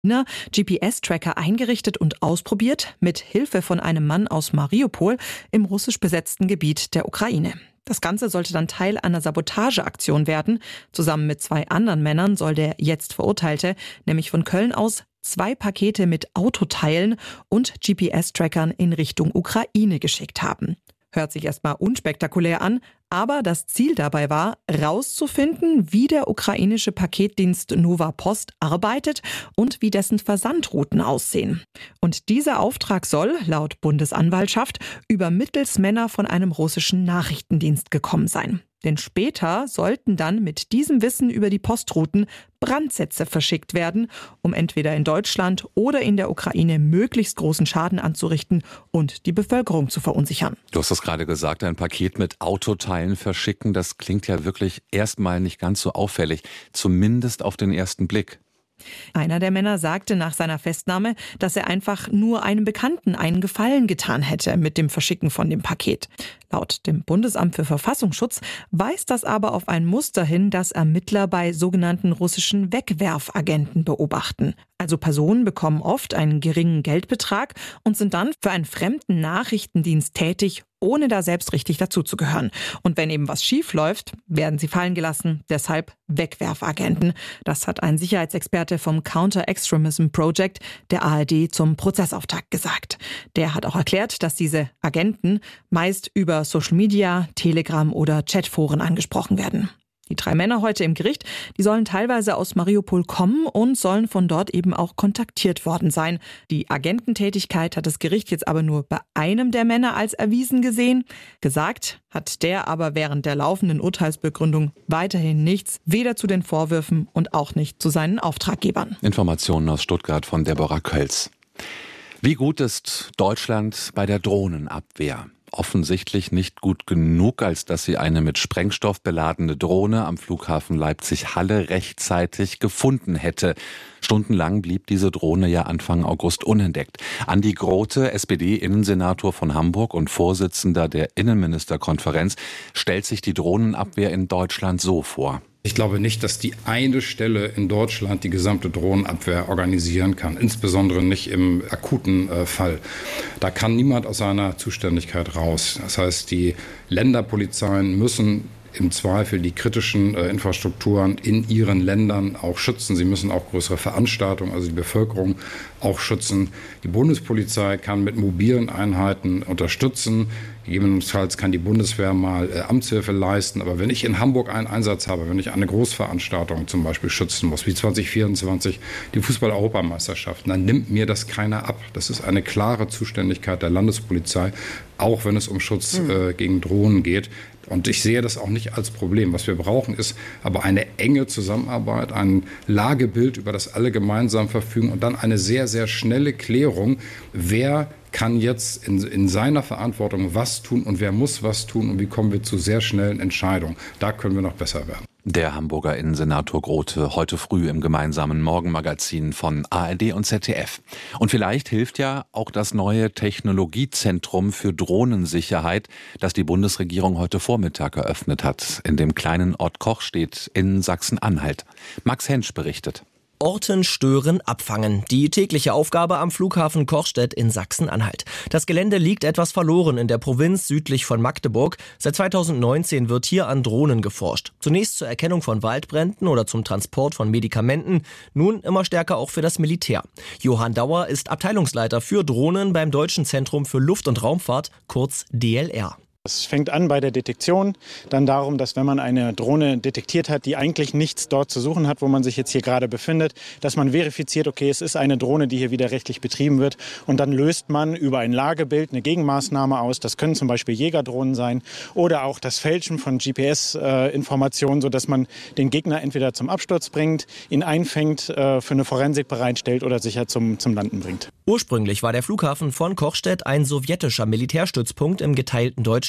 GPS-Tracker eingerichtet und ausprobiert, mit Hilfe von einem Mann aus Mariupol im russisch besetzten Gebiet der Ukraine. Das Ganze sollte dann Teil einer Sabotageaktion werden. Zusammen mit 2 anderen Männern soll der jetzt Verurteilte nämlich von Köln aus 2 Pakete mit Autoteilen und GPS-Trackern in Richtung Ukraine geschickt haben. Hört sich erstmal unspektakulär an, aber das Ziel dabei war, rauszufinden, wie der ukrainische Paketdienst Nova Post arbeitet und wie dessen Versandrouten aussehen. Und dieser Auftrag soll, laut Bundesanwaltschaft, über Mittelsmänner von einem russischen Nachrichtendienst gekommen sein. Denn später sollten dann mit diesem Wissen über die Postrouten Brandsätze verschickt werden, um entweder in Deutschland oder in der Ukraine möglichst großen Schaden anzurichten und die Bevölkerung zu verunsichern. Du hast es gerade gesagt, ein Paket mit Autoteilen verschicken, das klingt ja wirklich erstmal nicht ganz so auffällig, zumindest auf den ersten Blick. Einer der Männer sagte nach seiner Festnahme, dass er einfach nur einem Bekannten einen Gefallen getan hätte mit dem Verschicken von dem Paket. Laut dem Bundesamt für Verfassungsschutz weist das aber auf ein Muster hin, das Ermittler bei sogenannten russischen Wegwerfagenten beobachten. Also Personen bekommen oft einen geringen Geldbetrag und sind dann für einen fremden Nachrichtendienst tätig, ohne da selbst richtig dazuzugehören. Und wenn eben was schief läuft, werden sie fallen gelassen. Deshalb Wegwerfagenten. Das hat ein Sicherheitsexperte vom Counter-Extremism Project der ARD zum Prozessauftakt gesagt. Der hat auch erklärt, dass diese Agenten meist über Social Media, Telegram oder Chatforen angesprochen werden. Die 3 Männer heute im Gericht, die sollen teilweise aus Mariupol kommen und sollen von dort eben auch kontaktiert worden sein. Die Agententätigkeit hat das Gericht jetzt aber nur bei einem der Männer als erwiesen gesehen. Gesagt hat der aber während der laufenden Urteilsbegründung weiterhin nichts, weder zu den Vorwürfen und auch nicht zu seinen Auftraggebern. Informationen aus Stuttgart von Deborah Kölz. Wie gut ist Deutschland bei der Drohnenabwehr? Offensichtlich nicht gut genug, als dass sie eine mit Sprengstoff beladene Drohne am Flughafen Leipzig-Halle rechtzeitig gefunden hätte. Stundenlang blieb diese Drohne ja Anfang August unentdeckt. Andi Grote, SPD-Innensenator von Hamburg und Vorsitzender der Innenministerkonferenz, stellt sich die Drohnenabwehr in Deutschland so vor. Ich glaube nicht, dass die eine Stelle in Deutschland die gesamte Drohnenabwehr organisieren kann, insbesondere nicht im akuten Fall. Da kann niemand aus seiner Zuständigkeit raus. Das heißt, die Länderpolizeien müssen im Zweifel die kritischen Infrastrukturen in ihren Ländern auch schützen. Sie müssen auch größere Veranstaltungen, also die Bevölkerung, auch schützen. Die Bundespolizei kann mit mobilen Einheiten unterstützen. Gegebenenfalls kann die Bundeswehr mal Amtshilfe leisten. Aber wenn ich in Hamburg einen Einsatz habe, wenn ich eine Großveranstaltung zum Beispiel schützen muss, wie 2024 die Fußball-Europameisterschaften, dann nimmt mir das keiner ab. Das ist eine klare Zuständigkeit der Landespolizei, auch wenn es um Schutz gegen Drohnen geht. Und ich sehe das auch nicht als Problem. Was wir brauchen, ist aber eine enge Zusammenarbeit, ein Lagebild, über das alle gemeinsam verfügen und dann eine sehr, sehr schnelle Klärung, wer kann jetzt in seiner Verantwortung was tun und wer muss was tun und wie kommen wir zu sehr schnellen Entscheidungen. Da können wir noch besser werden. Der Hamburger Innensenator Grote heute früh im gemeinsamen Morgenmagazin von ARD und ZDF. Und vielleicht hilft ja auch das neue Technologiezentrum für Drohnensicherheit, das die Bundesregierung heute Vormittag eröffnet hat. In dem kleinen Ort Kochstedt in Sachsen-Anhalt. Max Hensch berichtet. Orten, stören, abfangen. Die tägliche Aufgabe am Flughafen Kochstedt in Sachsen-Anhalt. Das Gelände liegt etwas verloren in der Provinz südlich von Magdeburg. Seit 2019 wird hier an Drohnen geforscht. Zunächst zur Erkennung von Waldbränden oder zum Transport von Medikamenten. Nun immer stärker auch für das Militär. Johann Dauer ist Abteilungsleiter für Drohnen beim Deutschen Zentrum für Luft- und Raumfahrt, kurz DLR. Es fängt an bei der Detektion, dann darum, dass wenn man eine Drohne detektiert hat, die eigentlich nichts dort zu suchen hat, wo man sich jetzt hier gerade befindet, dass man verifiziert, okay, es ist eine Drohne, die hier widerrechtlich betrieben wird und dann löst man über ein Lagebild eine Gegenmaßnahme aus. Das können zum Beispiel Jägerdrohnen sein oder auch das Fälschen von GPS-Informationen, sodass man den Gegner entweder zum Absturz bringt, ihn einfängt, für eine Forensik bereitstellt oder sicher zum Landen bringt. Ursprünglich war der Flughafen von Kochstedt ein sowjetischer Militärstützpunkt im geteilten Deutschland.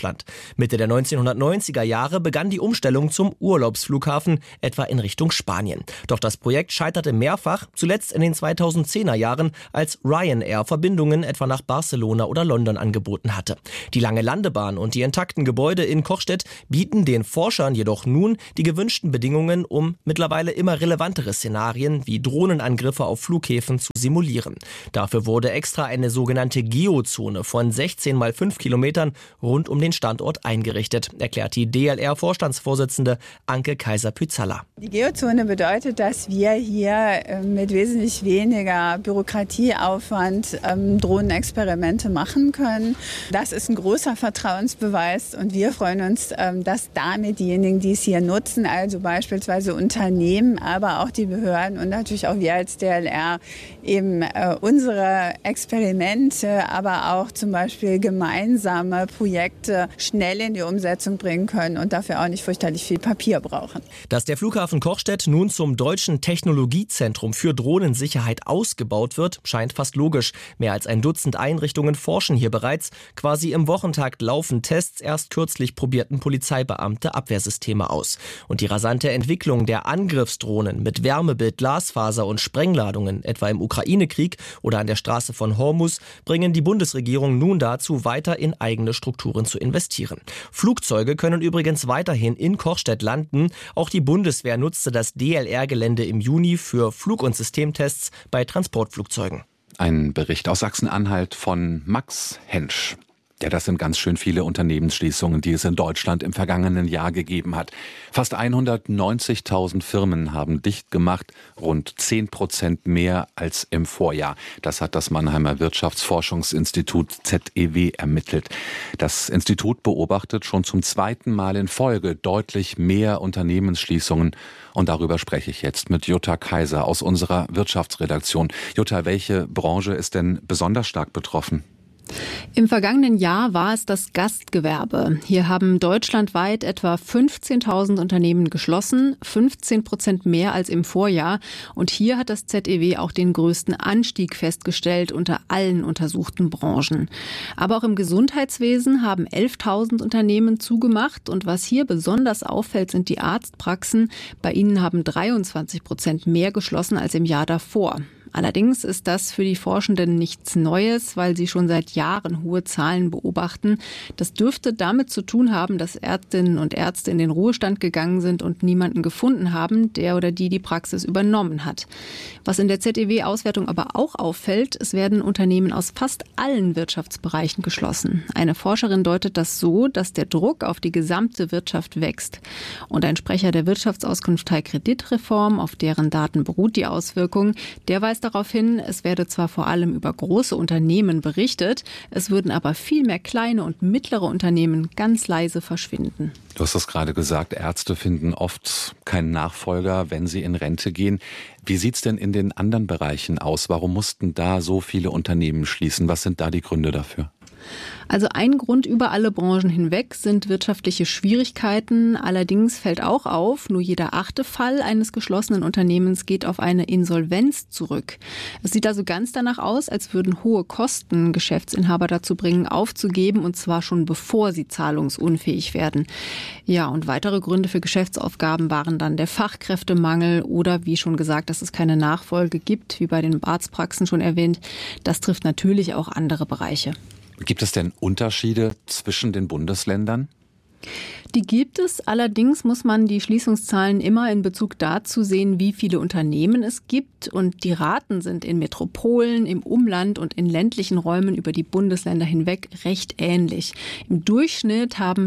Deutschland. Mitte der 1990er Jahre begann die Umstellung zum Urlaubsflughafen, etwa in Richtung Spanien. Doch das Projekt scheiterte mehrfach, zuletzt in den 2010er Jahren, als Ryanair Verbindungen etwa nach Barcelona oder London angeboten hatte. Die lange Landebahn und die intakten Gebäude in Cochstedt bieten den Forschern jedoch nun die gewünschten Bedingungen, um mittlerweile immer relevantere Szenarien wie Drohnenangriffe auf Flughäfen zu simulieren. Dafür wurde extra eine sogenannte Geozone von 16 mal 5 Kilometern rund um den Standort eingerichtet, erklärt die DLR-Vorstandsvorsitzende Anke Kaiser-Pyzalla. Die Geozone bedeutet, dass wir hier mit wesentlich weniger Bürokratieaufwand Drohnenexperimente machen können. Das ist ein großer Vertrauensbeweis und wir freuen uns, dass damit diejenigen, die es hier nutzen, also beispielsweise Unternehmen, aber auch die Behörden und natürlich auch wir als DLR eben unsere Experimente, aber auch zum Beispiel gemeinsame Projekte schnell in die Umsetzung bringen können und dafür auch nicht fürchterlich viel Papier brauchen. Dass der Flughafen Cochstedt nun zum deutschen Technologiezentrum für Drohnensicherheit ausgebaut wird, scheint fast logisch. Mehr als ein Dutzend Einrichtungen forschen hier bereits. Quasi im Wochentakt laufen Tests. Erst kürzlich probierten Polizeibeamte Abwehrsysteme aus. Und die rasante Entwicklung der Angriffsdrohnen mit Wärmebild, Glasfaser und Sprengladungen, etwa im Ukraine-Krieg oder an der Straße von Hormuz, bringen die Bundesregierung nun dazu, weiter in eigene Strukturen zu investieren. Flugzeuge können übrigens weiterhin in Cochstedt landen. Auch die Bundeswehr nutzte das DLR-Gelände im Juni für Flug- und Systemtests bei Transportflugzeugen. Ein Bericht aus Sachsen-Anhalt von Max Hensch. Ja, das sind ganz schön viele Unternehmensschließungen, die es in Deutschland im vergangenen Jahr gegeben hat. Fast 190.000 Firmen haben dicht gemacht, rund 10% mehr als im Vorjahr. Das hat das Mannheimer Wirtschaftsforschungsinstitut ZEW ermittelt. Das Institut beobachtet schon zum zweiten Mal in Folge deutlich mehr Unternehmensschließungen. Und darüber spreche ich jetzt mit Jutta Kaiser aus unserer Wirtschaftsredaktion. Jutta, welche Branche ist denn besonders stark betroffen? Im vergangenen Jahr war es das Gastgewerbe. Hier haben deutschlandweit etwa 15.000 Unternehmen geschlossen, 15% mehr als im Vorjahr. Und hier hat das ZEW auch den größten Anstieg festgestellt unter allen untersuchten Branchen. Aber auch im Gesundheitswesen haben 11.000 Unternehmen zugemacht. Und was hier besonders auffällt, sind die Arztpraxen. Bei ihnen haben 23% mehr geschlossen als im Jahr davor. Allerdings ist das für die Forschenden nichts Neues, weil sie schon seit Jahren hohe Zahlen beobachten. Das dürfte damit zu tun haben, dass Ärztinnen und Ärzte in den Ruhestand gegangen sind und niemanden gefunden haben, der oder die Praxis übernommen hat. Was in der ZEW-Auswertung aber auch auffällt, es werden Unternehmen aus fast allen Wirtschaftsbereichen geschlossen. Eine Forscherin deutet das so, dass der Druck auf die gesamte Wirtschaft wächst. Und ein Sprecher der Wirtschaftsauskunft Teil Kreditreform, auf deren Daten beruht die Auswirkung, der weist darauf hin, es werde zwar vor allem über große Unternehmen berichtet, es würden aber viel mehr kleine und mittlere Unternehmen ganz leise verschwinden. Du hast es gerade gesagt, Ärzte finden oft keinen Nachfolger, wenn sie in Rente gehen. Wie sieht's denn in den anderen Bereichen aus? Warum mussten da so viele Unternehmen schließen? Was sind da die Gründe dafür? Also ein Grund über alle Branchen hinweg sind wirtschaftliche Schwierigkeiten. Allerdings fällt auch auf, nur jeder 8. Fall eines geschlossenen Unternehmens geht auf eine Insolvenz zurück. Es sieht also ganz danach aus, als würden hohe Kosten Geschäftsinhaber dazu bringen, aufzugeben, und zwar schon bevor sie zahlungsunfähig werden. Ja, und weitere Gründe für Geschäftsaufgaben waren dann der Fachkräftemangel oder, wie schon gesagt, dass es keine Nachfolge gibt, wie bei den Arztpraxen schon erwähnt. Das trifft natürlich auch andere Bereiche. Gibt es denn Unterschiede zwischen den Bundesländern? Die gibt es, allerdings muss man die Schließungszahlen immer in Bezug dazu sehen, wie viele Unternehmen es gibt, und die Raten sind in Metropolen, im Umland und in ländlichen Räumen über die Bundesländer hinweg recht ähnlich. Im Durchschnitt haben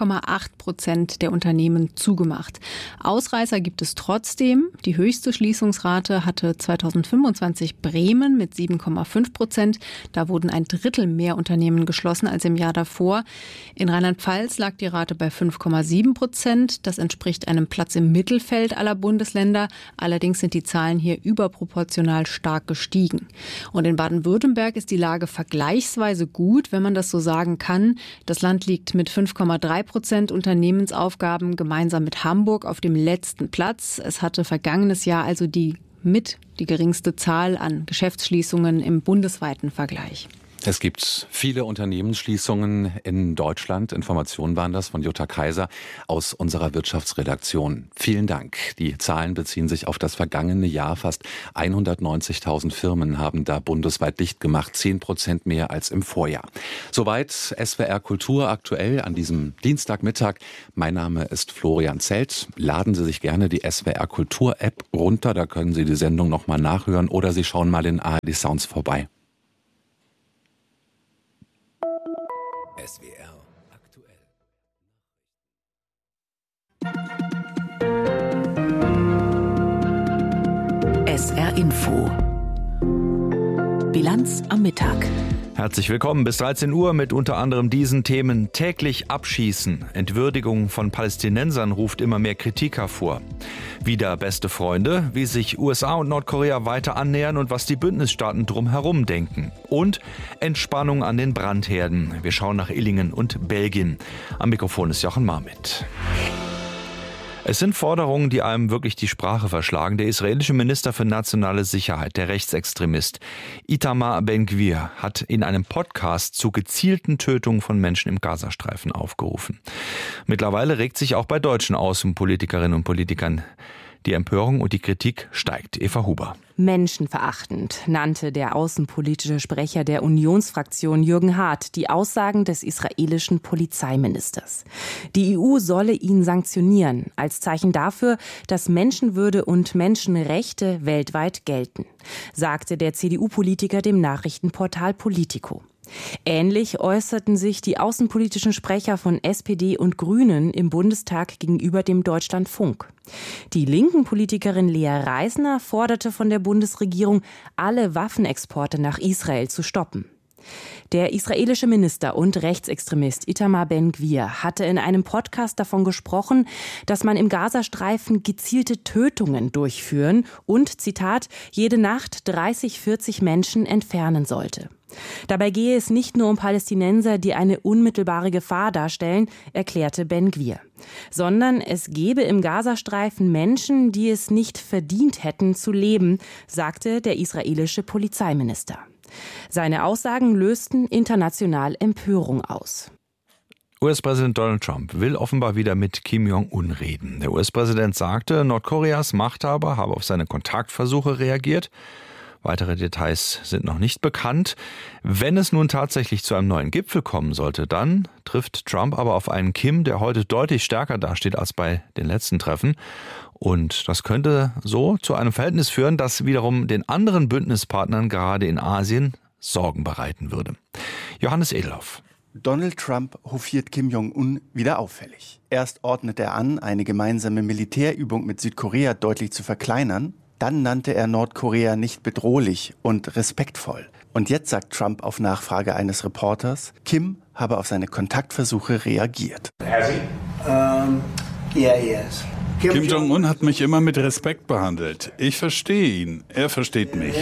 5,8% der Unternehmen zugemacht. Ausreißer gibt es trotzdem. Die höchste Schließungsrate hatte 2025 Bremen mit 7,5%. Da wurden 1/3 mehr Unternehmen geschlossen als im Jahr davor. In Rheinland-Pfalz lag die Rate bei 5,7%. Das entspricht einem Platz im Mittelfeld aller Bundesländer. Allerdings sind die Zahlen hier überproportional stark gestiegen. Und in Baden-Württemberg ist die Lage vergleichsweise gut, wenn man das so sagen kann. Das Land liegt mit 5,3% Unternehmensaufgaben gemeinsam mit Hamburg auf dem letzten Platz. Es hatte vergangenes Jahr also die geringste Zahl an Geschäftsschließungen im bundesweiten Vergleich. Es gibt viele Unternehmensschließungen in Deutschland. Informationen waren das von Jutta Kaiser aus unserer Wirtschaftsredaktion. Vielen Dank. Die Zahlen beziehen sich auf das vergangene Jahr. Fast 190.000 Firmen haben da bundesweit dicht gemacht, 10% mehr als im Vorjahr. Soweit SWR Kultur aktuell an diesem Dienstagmittag. Mein Name ist Florian Zelt. Laden Sie sich gerne die SWR Kultur App runter. Da können Sie die Sendung nochmal nachhören oder Sie schauen mal in ARD Sounds vorbei. SWR aktuell. SR Info. Bilanz am Mittag. Herzlich willkommen bis 13 Uhr mit unter anderem diesen Themen: täglich abschießen. Entwürdigung von Palästinensern ruft immer mehr Kritik hervor. Wieder beste Freunde, wie sich USA und Nordkorea weiter annähern und was die Bündnisstaaten drumherum denken. Und Entspannung an den Brandherden. Wir schauen nach Illingen und Belgien. Am Mikrofon ist Jochen Marmit. Es sind Forderungen, die einem wirklich die Sprache verschlagen. Der israelische Minister für nationale Sicherheit, der Rechtsextremist Itamar Ben-Gvir, hat in einem Podcast zu gezielten Tötungen von Menschen im Gazastreifen aufgerufen. Mittlerweile regt sich auch bei deutschen Außenpolitikerinnen und Politikern die Empörung und die Kritik steigt. Eva Huber. Menschenverachtend nannte der außenpolitische Sprecher der Unionsfraktion Jürgen Hart die Aussagen des israelischen Polizeiministers. Die EU solle ihn sanktionieren, als Zeichen dafür, dass Menschenwürde und Menschenrechte weltweit gelten, sagte der CDU-Politiker dem Nachrichtenportal Politico. Ähnlich äußerten sich die außenpolitischen Sprecher von SPD und Grünen im Bundestag gegenüber dem Deutschlandfunk. Die linken Politikerin Lea Reisner forderte von der Bundesregierung, alle Waffenexporte nach Israel zu stoppen. Der israelische Minister und Rechtsextremist Itamar Ben-Gvir hatte in einem Podcast davon gesprochen, dass man im Gazastreifen gezielte Tötungen durchführen und, Zitat, jede Nacht 30-40 Menschen entfernen sollte. Dabei gehe es nicht nur um Palästinenser, die eine unmittelbare Gefahr darstellen, erklärte Ben-Gvir, sondern es gebe im Gazastreifen Menschen, die es nicht verdient hätten zu leben, sagte der israelische Polizeiminister. Seine Aussagen lösten international Empörung aus. US-Präsident Donald Trump will offenbar wieder mit Kim Jong-un reden. Der US-Präsident sagte, Nordkoreas Machthaber habe auf seine Kontaktversuche reagiert. Weitere Details sind noch nicht bekannt. Wenn es nun tatsächlich zu einem neuen Gipfel kommen sollte, dann trifft Trump aber auf einen Kim, der heute deutlich stärker dasteht als bei den letzten Treffen. Und das könnte so zu einem Verhältnis führen, das wiederum den anderen Bündnispartnern gerade in Asien Sorgen bereiten würde. Johannes Edelhoff. Donald Trump hofiert Kim Jong-un wieder auffällig. Erst ordnet er an, eine gemeinsame Militärübung mit Südkorea deutlich zu verkleinern. Dann nannte er Nordkorea nicht bedrohlich und respektvoll. Und jetzt sagt Trump auf Nachfrage eines Reporters, Kim habe auf seine Kontaktversuche reagiert. Kim Jong-un hat mich immer mit Respekt behandelt. Ich verstehe ihn. Er versteht mich.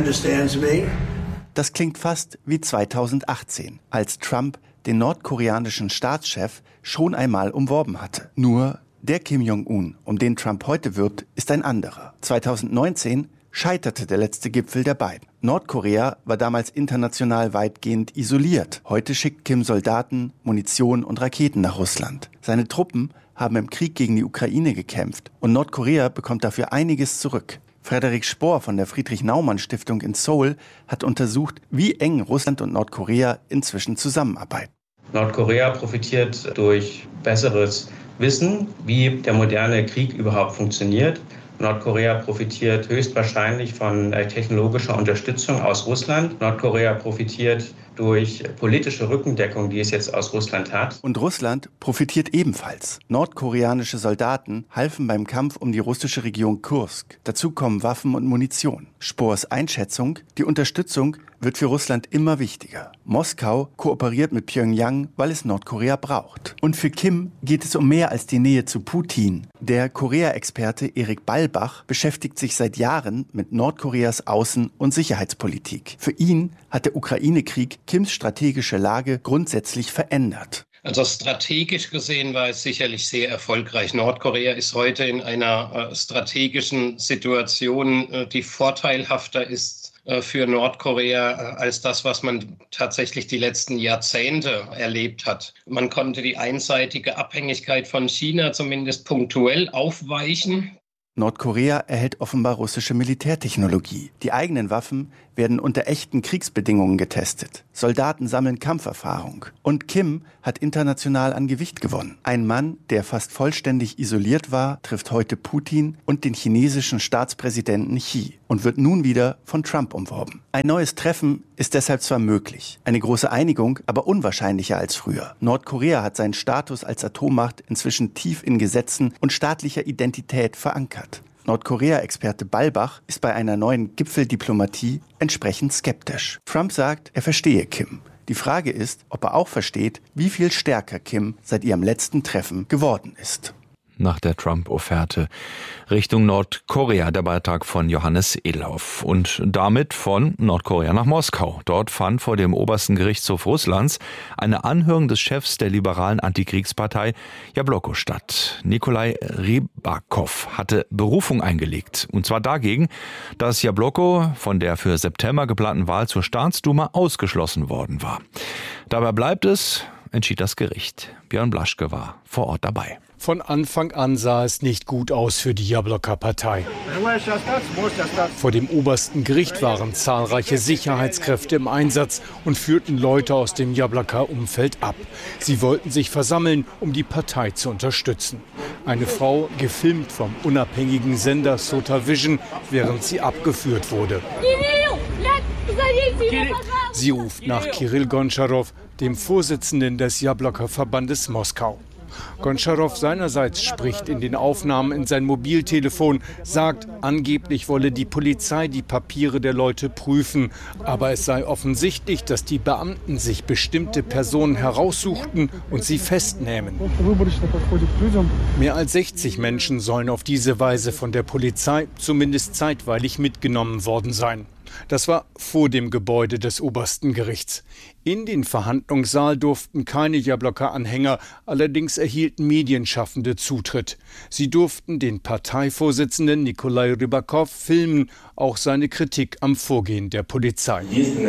Das klingt fast wie 2018, als Trump den nordkoreanischen Staatschef schon einmal umworben hatte. Nur der Kim Jong-un, um den Trump heute wirbt, ist ein anderer. 2019 scheiterte der letzte Gipfel der beiden. Nordkorea war damals international weitgehend isoliert. Heute schickt Kim Soldaten, Munition und Raketen nach Russland. Seine Truppen haben im Krieg gegen die Ukraine gekämpft und Nordkorea bekommt dafür einiges zurück. Frederik Spohr von der Friedrich-Naumann-Stiftung in Seoul hat untersucht, wie eng Russland und Nordkorea inzwischen zusammenarbeiten. Nordkorea profitiert durch besseres Wissen, wie der moderne Krieg überhaupt funktioniert. Nordkorea profitiert höchstwahrscheinlich von technologischer Unterstützung aus Russland. Nordkorea profitiert durch politische Rückendeckung, die es jetzt aus Russland hat. Und Russland profitiert ebenfalls. Nordkoreanische Soldaten halfen beim Kampf um die russische Region Kursk. Dazu kommen Waffen und Munition. Spohrs Einschätzung, die Unterstützung wird für Russland immer wichtiger. Moskau kooperiert mit Pyongyang, weil es Nordkorea braucht. Und für Kim geht es um mehr als die Nähe zu Putin. Der Korea-Experte Erik Ballbach beschäftigt sich seit Jahren mit Nordkoreas Außen- und Sicherheitspolitik. Für ihn hat der Ukraine-Krieg Kims strategische Lage grundsätzlich verändert. Also strategisch gesehen war es sicherlich sehr erfolgreich. Nordkorea ist heute in einer strategischen Situation, die vorteilhafter ist für Nordkorea als das, was man tatsächlich die letzten Jahrzehnte erlebt hat. Man konnte die einseitige Abhängigkeit von China zumindest punktuell aufweichen. Nordkorea erhält offenbar russische Militärtechnologie. Die eigenen Waffen werden unter echten Kriegsbedingungen getestet. Soldaten sammeln Kampferfahrung. Und Kim hat international an Gewicht gewonnen. Ein Mann, der fast vollständig isoliert war, trifft heute Putin und den chinesischen Staatspräsidenten Xi und wird nun wieder von Trump umworben. Ein neues Treffen ist deshalb zwar möglich, eine große Einigung aber unwahrscheinlicher als früher. Nordkorea hat seinen Status als Atommacht inzwischen tief in Gesetzen und staatlicher Identität verankert. Nordkorea-Experte Ballbach ist bei einer neuen Gipfeldiplomatie entsprechend skeptisch. Trump sagt, er verstehe Kim. Die Frage ist, ob er auch versteht, wie viel stärker Kim seit ihrem letzten Treffen geworden ist. Nach der Trump-Offerte Richtung Nordkorea, der Beitrag von Johannes Edelhoff. Und damit von Nordkorea nach Moskau. Dort fand vor dem obersten Gerichtshof Russlands eine Anhörung des Chefs der liberalen Antikriegspartei Jabloko statt. Nikolai Rybakov hatte Berufung eingelegt. Und zwar dagegen, dass Jabloko von der für September geplanten Wahl zur Staatsduma ausgeschlossen worden war. Dabei bleibt es, entschied das Gericht. Björn Blaschke war vor Ort dabei. Von Anfang an sah es nicht gut aus für die Jabloko-Partei. Vor dem obersten Gericht waren zahlreiche Sicherheitskräfte im Einsatz und führten Leute aus dem Jabloko-Umfeld ab. Sie wollten sich versammeln, um die Partei zu unterstützen. Eine Frau, gefilmt vom unabhängigen Sender Sota Vision, während sie abgeführt wurde. Sie ruft nach Kirill Gontscharow, dem Vorsitzenden des Jabloko-Verbandes Moskau. Gontscharow seinerseits spricht in den Aufnahmen in sein Mobiltelefon, sagt, angeblich wolle die Polizei die Papiere der Leute prüfen. Aber es sei offensichtlich, dass die Beamten sich bestimmte Personen heraussuchten und sie festnehmen. Mehr als 60 Menschen sollen auf diese Weise von der Polizei zumindest zeitweilig mitgenommen worden sein. Das war vor dem Gebäude des obersten Gerichts. In den Verhandlungssaal durften keine Jabloko-Anhänger, allerdings erhielten Medienschaffende Zutritt. Sie durften den Parteivorsitzenden Nikolai Rybakov filmen, auch seine Kritik am Vorgehen der Polizei.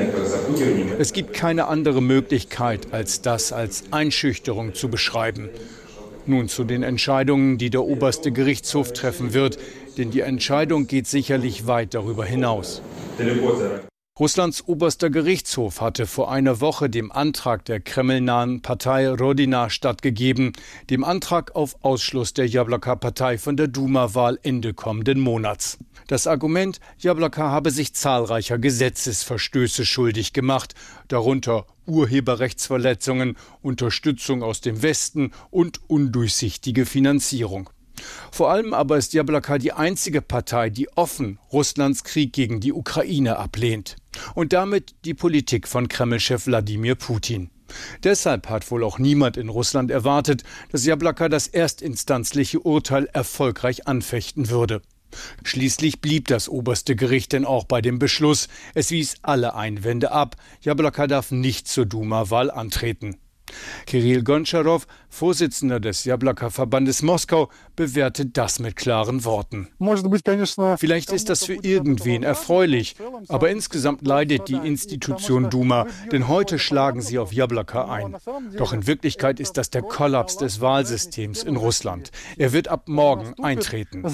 Es gibt keine andere Möglichkeit, als das als Einschüchterung zu beschreiben. Nun zu den Entscheidungen, die der oberste Gerichtshof treffen wird, denn die Entscheidung geht sicherlich weit darüber hinaus. Russlands oberster Gerichtshof hatte vor einer Woche dem Antrag der kremlnahen Partei Rodina stattgegeben, dem Antrag auf Ausschluss der Jabloko-Partei von der Duma-Wahl Ende kommenden Monats. Das Argument, Jabloko habe sich zahlreicher Gesetzesverstöße schuldig gemacht, darunter Urheberrechtsverletzungen, Unterstützung aus dem Westen und undurchsichtige Finanzierung. Vor allem aber ist Jabloko die einzige Partei, die offen Russlands Krieg gegen die Ukraine ablehnt. Und damit die Politik von Kreml-Chef Wladimir Putin. Deshalb hat wohl auch niemand in Russland erwartet, dass Jabloko das erstinstanzliche Urteil erfolgreich anfechten würde. Schließlich blieb das oberste Gericht denn auch bei dem Beschluss. Es wies alle Einwände ab. Jabloko darf nicht zur Duma-Wahl antreten. Kirill Gontscharow, Vorsitzender des Jabloko-Verbandes Moskau, bewertet das mit klaren Worten. Vielleicht ist das für irgendwen erfreulich, aber insgesamt leidet die Institution Duma, denn heute schlagen sie auf Jabloko ein. Doch in Wirklichkeit ist das der Kollaps des Wahlsystems in Russland. Er wird ab morgen eintreten.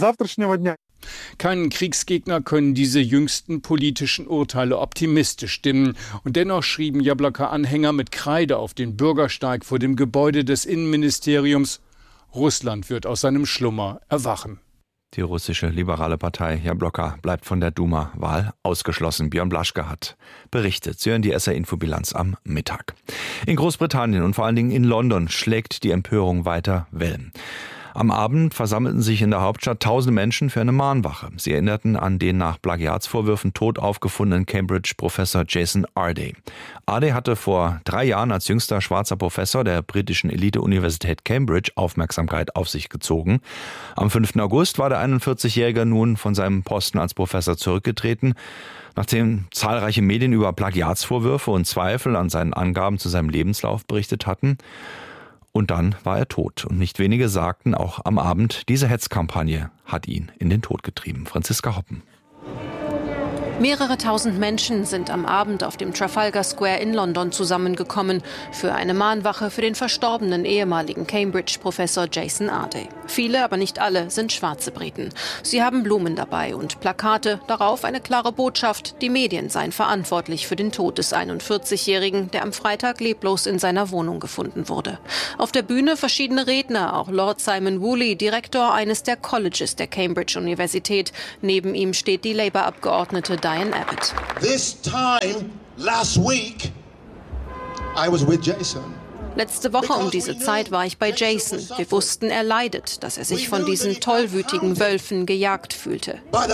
Keinen Kriegsgegner können diese jüngsten politischen Urteile optimistisch stimmen. Und dennoch schrieben Jabloko-Anhänger mit Kreide auf den Bürgersteig vor dem Gebäude des Innenministeriums: Russland wird aus seinem Schlummer erwachen. Die russische liberale Partei Jabloko bleibt von der Duma-Wahl ausgeschlossen. Björn Blaschke hat berichtet. Sie hören die SR-Info-Bilanz am Mittag. In Großbritannien und vor allen Dingen in London schlägt die Empörung weiter Wellen. Am Abend versammelten sich in der Hauptstadt tausende Menschen für eine Mahnwache. Sie erinnerten an den nach Plagiatsvorwürfen tot aufgefundenen Cambridge-Professor Jason Arday. Arday hatte vor 3 Jahren als jüngster schwarzer Professor der britischen Elite-Universität Cambridge Aufmerksamkeit auf sich gezogen. Am 5. August war der 41-Jährige nun von seinem Posten als Professor zurückgetreten, nachdem zahlreiche Medien über Plagiatsvorwürfe und Zweifel an seinen Angaben zu seinem Lebenslauf berichtet hatten. Und dann war er tot. Und nicht wenige sagten auch am Abend, diese Hetzkampagne hat ihn in den Tod getrieben. Franziska Hoppen. Mehrere tausend Menschen sind am Abend auf dem Trafalgar Square in London zusammengekommen für eine Mahnwache für den verstorbenen ehemaligen Cambridge-Professor Jason Arday. Viele, aber nicht alle, sind schwarze Briten. Sie haben Blumen dabei und Plakate, darauf eine klare Botschaft, die Medien seien verantwortlich für den Tod des 41-Jährigen, der am Freitag leblos in seiner Wohnung gefunden wurde. Auf der Bühne verschiedene Redner, auch Lord Simon Woolley, Direktor eines der Colleges der Cambridge-Universität. Neben ihm steht die Labour-Abgeordnete Diane Abbott. This time last week I was with Jason. Letzte Woche um diese Zeit war ich bei Jason. Wir wussten, er leidet, dass er sich von diesen tollwütigen Wölfen gejagt fühlte.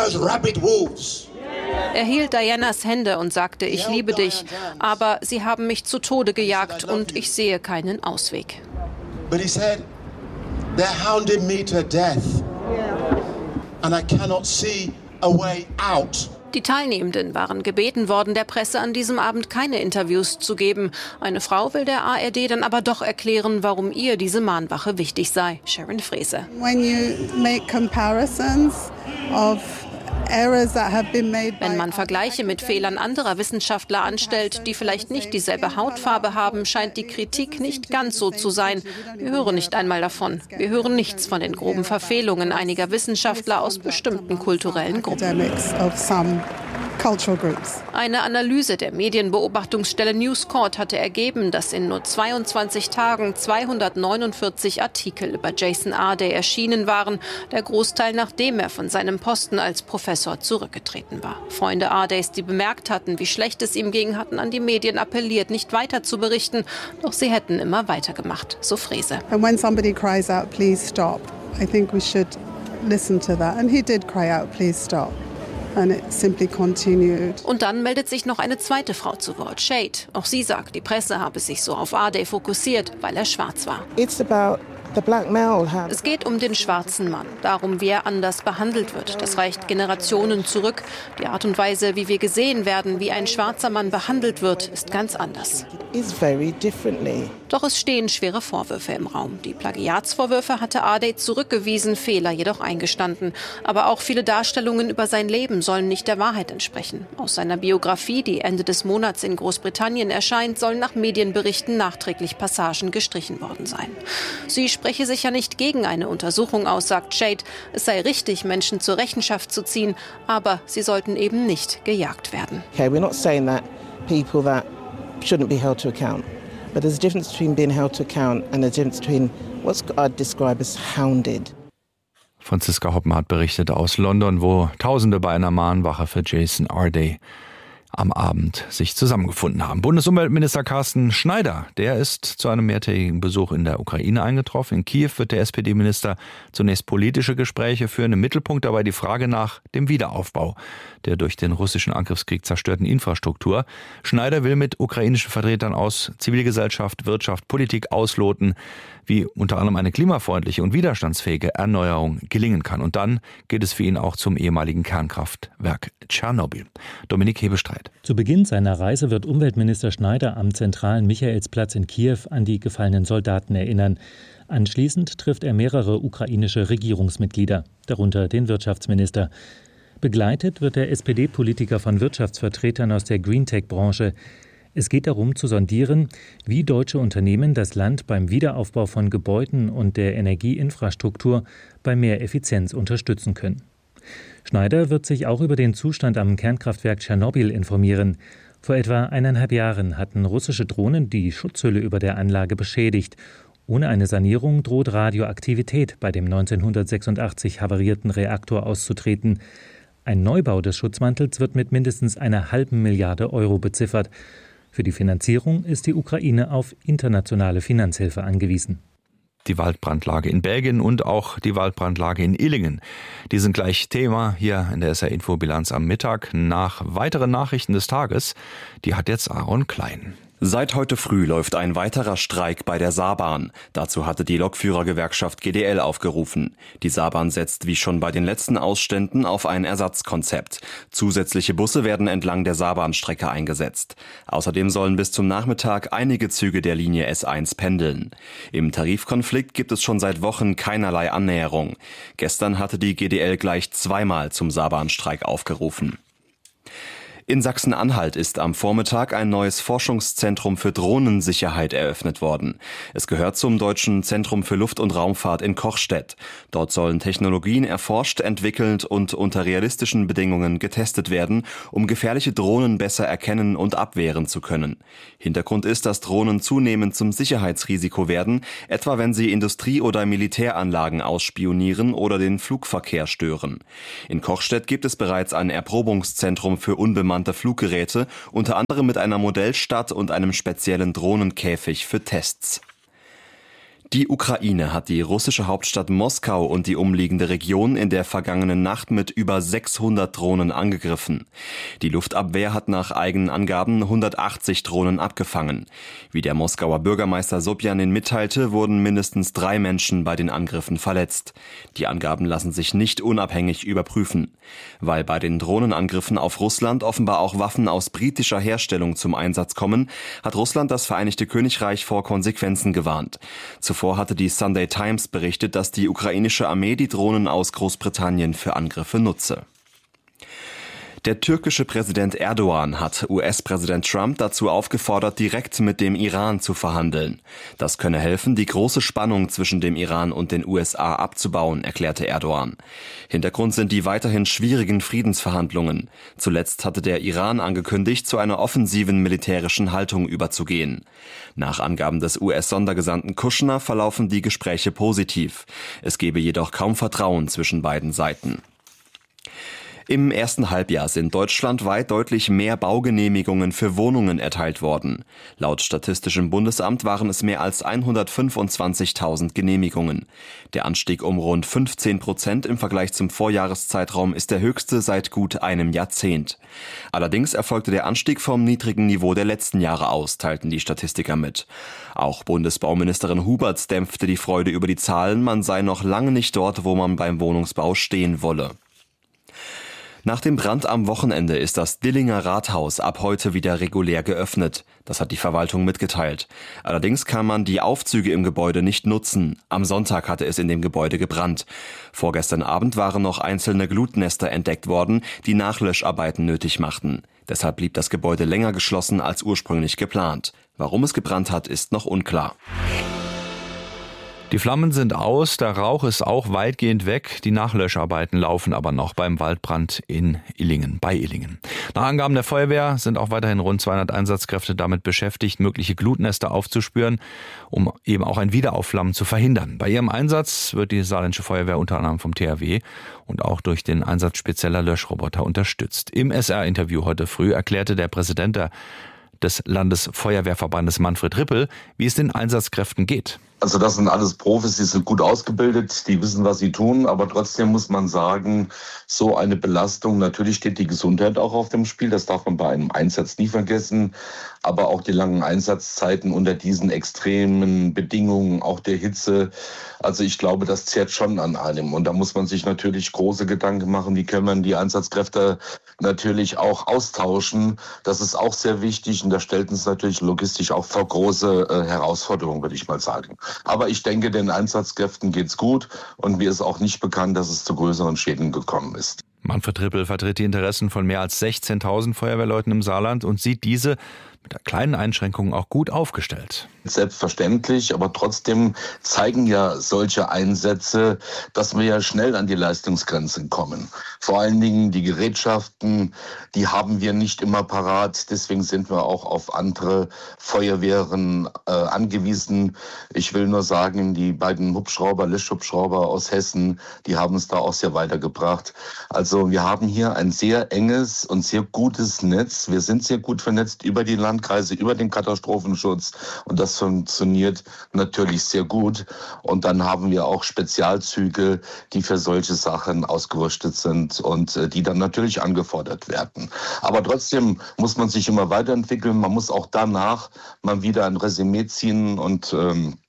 Er hielt Dianas Hände und sagte, ich liebe dich, aber sie haben mich zu Tode gejagt und ich sehe keinen Ausweg. But he said, they're hounding me to death and I cannot see a way out. Die Teilnehmenden waren gebeten worden, der Presse an diesem Abend keine Interviews zu geben. Eine Frau will der ARD dann aber doch erklären, warum ihr diese Mahnwache wichtig sei. Sharon Fraser. When you make comparisons of Wenn man Vergleiche mit Fehlern anderer Wissenschaftler anstellt, die vielleicht nicht dieselbe Hautfarbe haben, scheint die Kritik nicht ganz so zu sein. Wir hören nicht einmal davon. Wir hören nichts von den groben Verfehlungen einiger Wissenschaftler aus bestimmten kulturellen Gruppen. Eine Analyse der Medienbeobachtungsstelle News Corp hatte ergeben, dass in nur 22 Tagen 249 Artikel über Jason Arday erschienen waren, der Großteil nachdem er von seinem Posten als Professor zurückgetreten war. Freunde Ardays, die bemerkt hatten, wie schlecht es ihm ging, hatten an die Medien appelliert, nicht weiter zu berichten, doch sie hätten immer weitergemacht, so Frese. And when somebody cries out, please stop, I think we should listen to that. And he did cry out, please stop. And it simply continued. Und dann meldet sich noch eine zweite Frau zu Wort, Shade. Auch sie sagt, die Presse habe sich so auf Arday fokussiert, weil er schwarz war. Es geht um den schwarzen Mann, darum, wie er anders behandelt wird. Das reicht Generationen zurück. Die Art und Weise, wie wir gesehen werden, wie ein schwarzer Mann behandelt wird, ist ganz anders. Doch es stehen schwere Vorwürfe im Raum. Die Plagiatsvorwürfe hatte Arday zurückgewiesen, Fehler jedoch eingestanden. Aber auch viele Darstellungen über sein Leben sollen nicht der Wahrheit entsprechen. Aus seiner Biografie, die Ende des Monats in Großbritannien erscheint, sollen nach Medienberichten nachträglich Passagen gestrichen worden sein. Sie spreche sich ja nicht gegen eine Untersuchung aus, sagt Shade. Es sei richtig, Menschen zur Rechenschaft zu ziehen, aber sie sollten eben nicht gejagt werden. Okay, we're not saying that people that shouldn't be held to account. But there's a difference between being held to account and a difference between what's I'd describe as hounded. Franziska Hoppen hat berichtet aus London, wo Tausende bei einer Mahnwache für Jason Arday am Abend sich zusammengefunden haben. Bundesumweltminister Carsten Schneider, der ist zu einem mehrtägigen Besuch in der Ukraine eingetroffen. In Kiew wird der SPD-Minister zunächst politische Gespräche führen. Im Mittelpunkt dabei die Frage nach dem Wiederaufbau der durch den russischen Angriffskrieg zerstörten Infrastruktur. Schneider will mit ukrainischen Vertretern aus Zivilgesellschaft, Wirtschaft, Politik ausloten, wie unter anderem eine klimafreundliche und widerstandsfähige Erneuerung gelingen kann. Und dann geht es für ihn auch zum ehemaligen Kernkraftwerk Tschernobyl. Dominik Hebestreit. Zu Beginn seiner Reise wird Umweltminister Schneider am zentralen Michaelsplatz in Kiew an die gefallenen Soldaten erinnern. Anschließend trifft er mehrere ukrainische Regierungsmitglieder, darunter den Wirtschaftsminister. Begleitet wird der SPD-Politiker von Wirtschaftsvertretern aus der Greentech-Branche. Es geht darum zu sondieren, wie deutsche Unternehmen das Land beim Wiederaufbau von Gebäuden und der Energieinfrastruktur bei mehr Effizienz unterstützen können. Schneider wird sich auch über den Zustand am Kernkraftwerk Tschernobyl informieren. Vor etwa 1,5 Jahren hatten russische Drohnen die Schutzhülle über der Anlage beschädigt. Ohne eine Sanierung droht Radioaktivität bei dem 1986 havarierten Reaktor auszutreten. Ein Neubau des Schutzmantels wird mit mindestens 1,5 Milliarde Euro beziffert. Für die Finanzierung ist die Ukraine auf internationale Finanzhilfe angewiesen. Die Waldbrandlage in Belgien und auch die Waldbrandlage in Illingen. Die sind gleich Thema hier in der SR-Info-Bilanz am Mittag. Nach weiteren Nachrichten des Tages, die hat jetzt Aaron Klein. Seit heute früh läuft ein weiterer Streik bei der Saarbahn. Dazu hatte die Lokführergewerkschaft GDL aufgerufen. Die Saarbahn setzt wie schon bei den letzten Ausständen auf ein Ersatzkonzept. Zusätzliche Busse werden entlang der Saarbahnstrecke eingesetzt. Außerdem sollen bis zum Nachmittag einige Züge der Linie S1 pendeln. Im Tarifkonflikt gibt es schon seit Wochen keinerlei Annäherung. Gestern hatte die GDL gleich zweimal zum Saarbahnstreik aufgerufen. In Sachsen-Anhalt ist am Vormittag ein neues Forschungszentrum für Drohnensicherheit eröffnet worden. Es gehört zum Deutschen Zentrum für Luft- und Raumfahrt in Kochstedt. Dort sollen Technologien erforscht, entwickelt und unter realistischen Bedingungen getestet werden, um gefährliche Drohnen besser erkennen und abwehren zu können. Hintergrund ist, dass Drohnen zunehmend zum Sicherheitsrisiko werden, etwa wenn sie Industrie- oder Militäranlagen ausspionieren oder den Flugverkehr stören. In Kochstedt gibt es bereits ein Erprobungszentrum für unbemannte Fluggeräte, unter anderem mit einer Modellstadt und einem speziellen Drohnenkäfig für Tests. Die Ukraine hat die russische Hauptstadt Moskau und die umliegende Region in der vergangenen Nacht mit über 600 Drohnen angegriffen. Die Luftabwehr hat nach eigenen Angaben 180 Drohnen abgefangen. Wie der Moskauer Bürgermeister Sobjanin mitteilte, wurden mindestens 3 Menschen bei den Angriffen verletzt. Die Angaben lassen sich nicht unabhängig überprüfen. Weil bei den Drohnenangriffen auf Russland offenbar auch Waffen aus britischer Herstellung zum Einsatz kommen, hat Russland das Vereinigte Königreich vor Konsequenzen gewarnt. Zuvor hatte die Sunday Times berichtet, dass die ukrainische Armee die Drohnen aus Großbritannien für Angriffe nutze. Der türkische Präsident Erdogan hat US-Präsident Trump dazu aufgefordert, direkt mit dem Iran zu verhandeln. Das könne helfen, die große Spannung zwischen dem Iran und den USA abzubauen, erklärte Erdogan. Hintergrund sind die weiterhin schwierigen Friedensverhandlungen. Zuletzt hatte der Iran angekündigt, zu einer offensiven militärischen Haltung überzugehen. Nach Angaben des US-Sondergesandten Kushner verlaufen die Gespräche positiv. Es gebe jedoch kaum Vertrauen zwischen beiden Seiten. Im ersten Halbjahr sind deutschlandweit deutlich mehr Baugenehmigungen für Wohnungen erteilt worden. Laut Statistischem Bundesamt waren es mehr als 125.000 Genehmigungen. Der Anstieg um rund 15% im Vergleich zum Vorjahreszeitraum ist der höchste seit gut einem Jahrzehnt. Allerdings erfolgte der Anstieg vom niedrigen Niveau der letzten Jahre aus, teilten die Statistiker mit. Auch Bundesbauministerin Huberts dämpfte die Freude über die Zahlen, man sei noch lange nicht dort, wo man beim Wohnungsbau stehen wolle. Nach dem Brand am Wochenende ist das Dillinger Rathaus ab heute wieder regulär geöffnet. Das hat die Verwaltung mitgeteilt. Allerdings kann man die Aufzüge im Gebäude nicht nutzen. Am Sonntag hatte es in dem Gebäude gebrannt. Vorgestern Abend waren noch einzelne Glutnester entdeckt worden, die Nachlöscharbeiten nötig machten. Deshalb blieb das Gebäude länger geschlossen als ursprünglich geplant. Warum es gebrannt hat, ist noch unklar. Die Flammen sind aus, der Rauch ist auch weitgehend weg. Die Nachlöscharbeiten laufen aber noch beim Waldbrand in Illingen, bei Illingen. Nach Angaben der Feuerwehr sind auch weiterhin rund 200 Einsatzkräfte damit beschäftigt, mögliche Glutnester aufzuspüren, um eben auch ein Wiederaufflammen zu verhindern. Bei ihrem Einsatz wird die Saarländische Feuerwehr unter anderem vom THW und auch durch den Einsatz spezieller Löschroboter unterstützt. Im SR-Interview heute früh erklärte der Präsident des Landesfeuerwehrverbandes Manfred Rippel, wie es den Einsatzkräften geht. Also das sind alles Profis, die sind gut ausgebildet, die wissen, was sie tun. Aber trotzdem muss man sagen, so eine Belastung, natürlich steht die Gesundheit auch auf dem Spiel. Das darf man bei einem Einsatz nie vergessen. Aber auch die langen Einsatzzeiten unter diesen extremen Bedingungen, auch der Hitze. Also ich glaube, das zehrt schon an einem. Und da muss man sich natürlich große Gedanken machen, wie können man die Einsatzkräfte natürlich auch austauschen. Das ist auch sehr wichtig. Und das stellt uns natürlich logistisch auch vor große Herausforderungen, würde ich mal sagen. Aber ich denke, den Einsatzkräften geht's gut und mir ist auch nicht bekannt, dass es zu größeren Schäden gekommen ist. Manfred Rippel vertritt die Interessen von mehr als 16.000 Feuerwehrleuten im Saarland und sieht diese mit einer kleinen Einschränkung auch gut aufgestellt. Selbstverständlich, aber trotzdem zeigen ja solche Einsätze, dass wir ja schnell an die Leistungsgrenzen kommen. Vor allen Dingen die Gerätschaften, die haben wir nicht immer parat. Deswegen sind wir auch auf andere Feuerwehren angewiesen. Ich will nur sagen, die beiden Löschhubschrauber aus Hessen, die haben es da auch sehr weitergebracht. Also wir haben hier ein sehr enges und sehr gutes Netz. Wir sind sehr gut vernetzt über die Landkreise, über den Katastrophenschutz und das funktioniert natürlich sehr gut. Und dann haben wir auch Spezialzüge, die für solche Sachen ausgerüstet sind und die dann natürlich angefordert werden. Aber trotzdem muss man sich immer weiterentwickeln. Man muss auch danach mal wieder ein Resümee ziehen und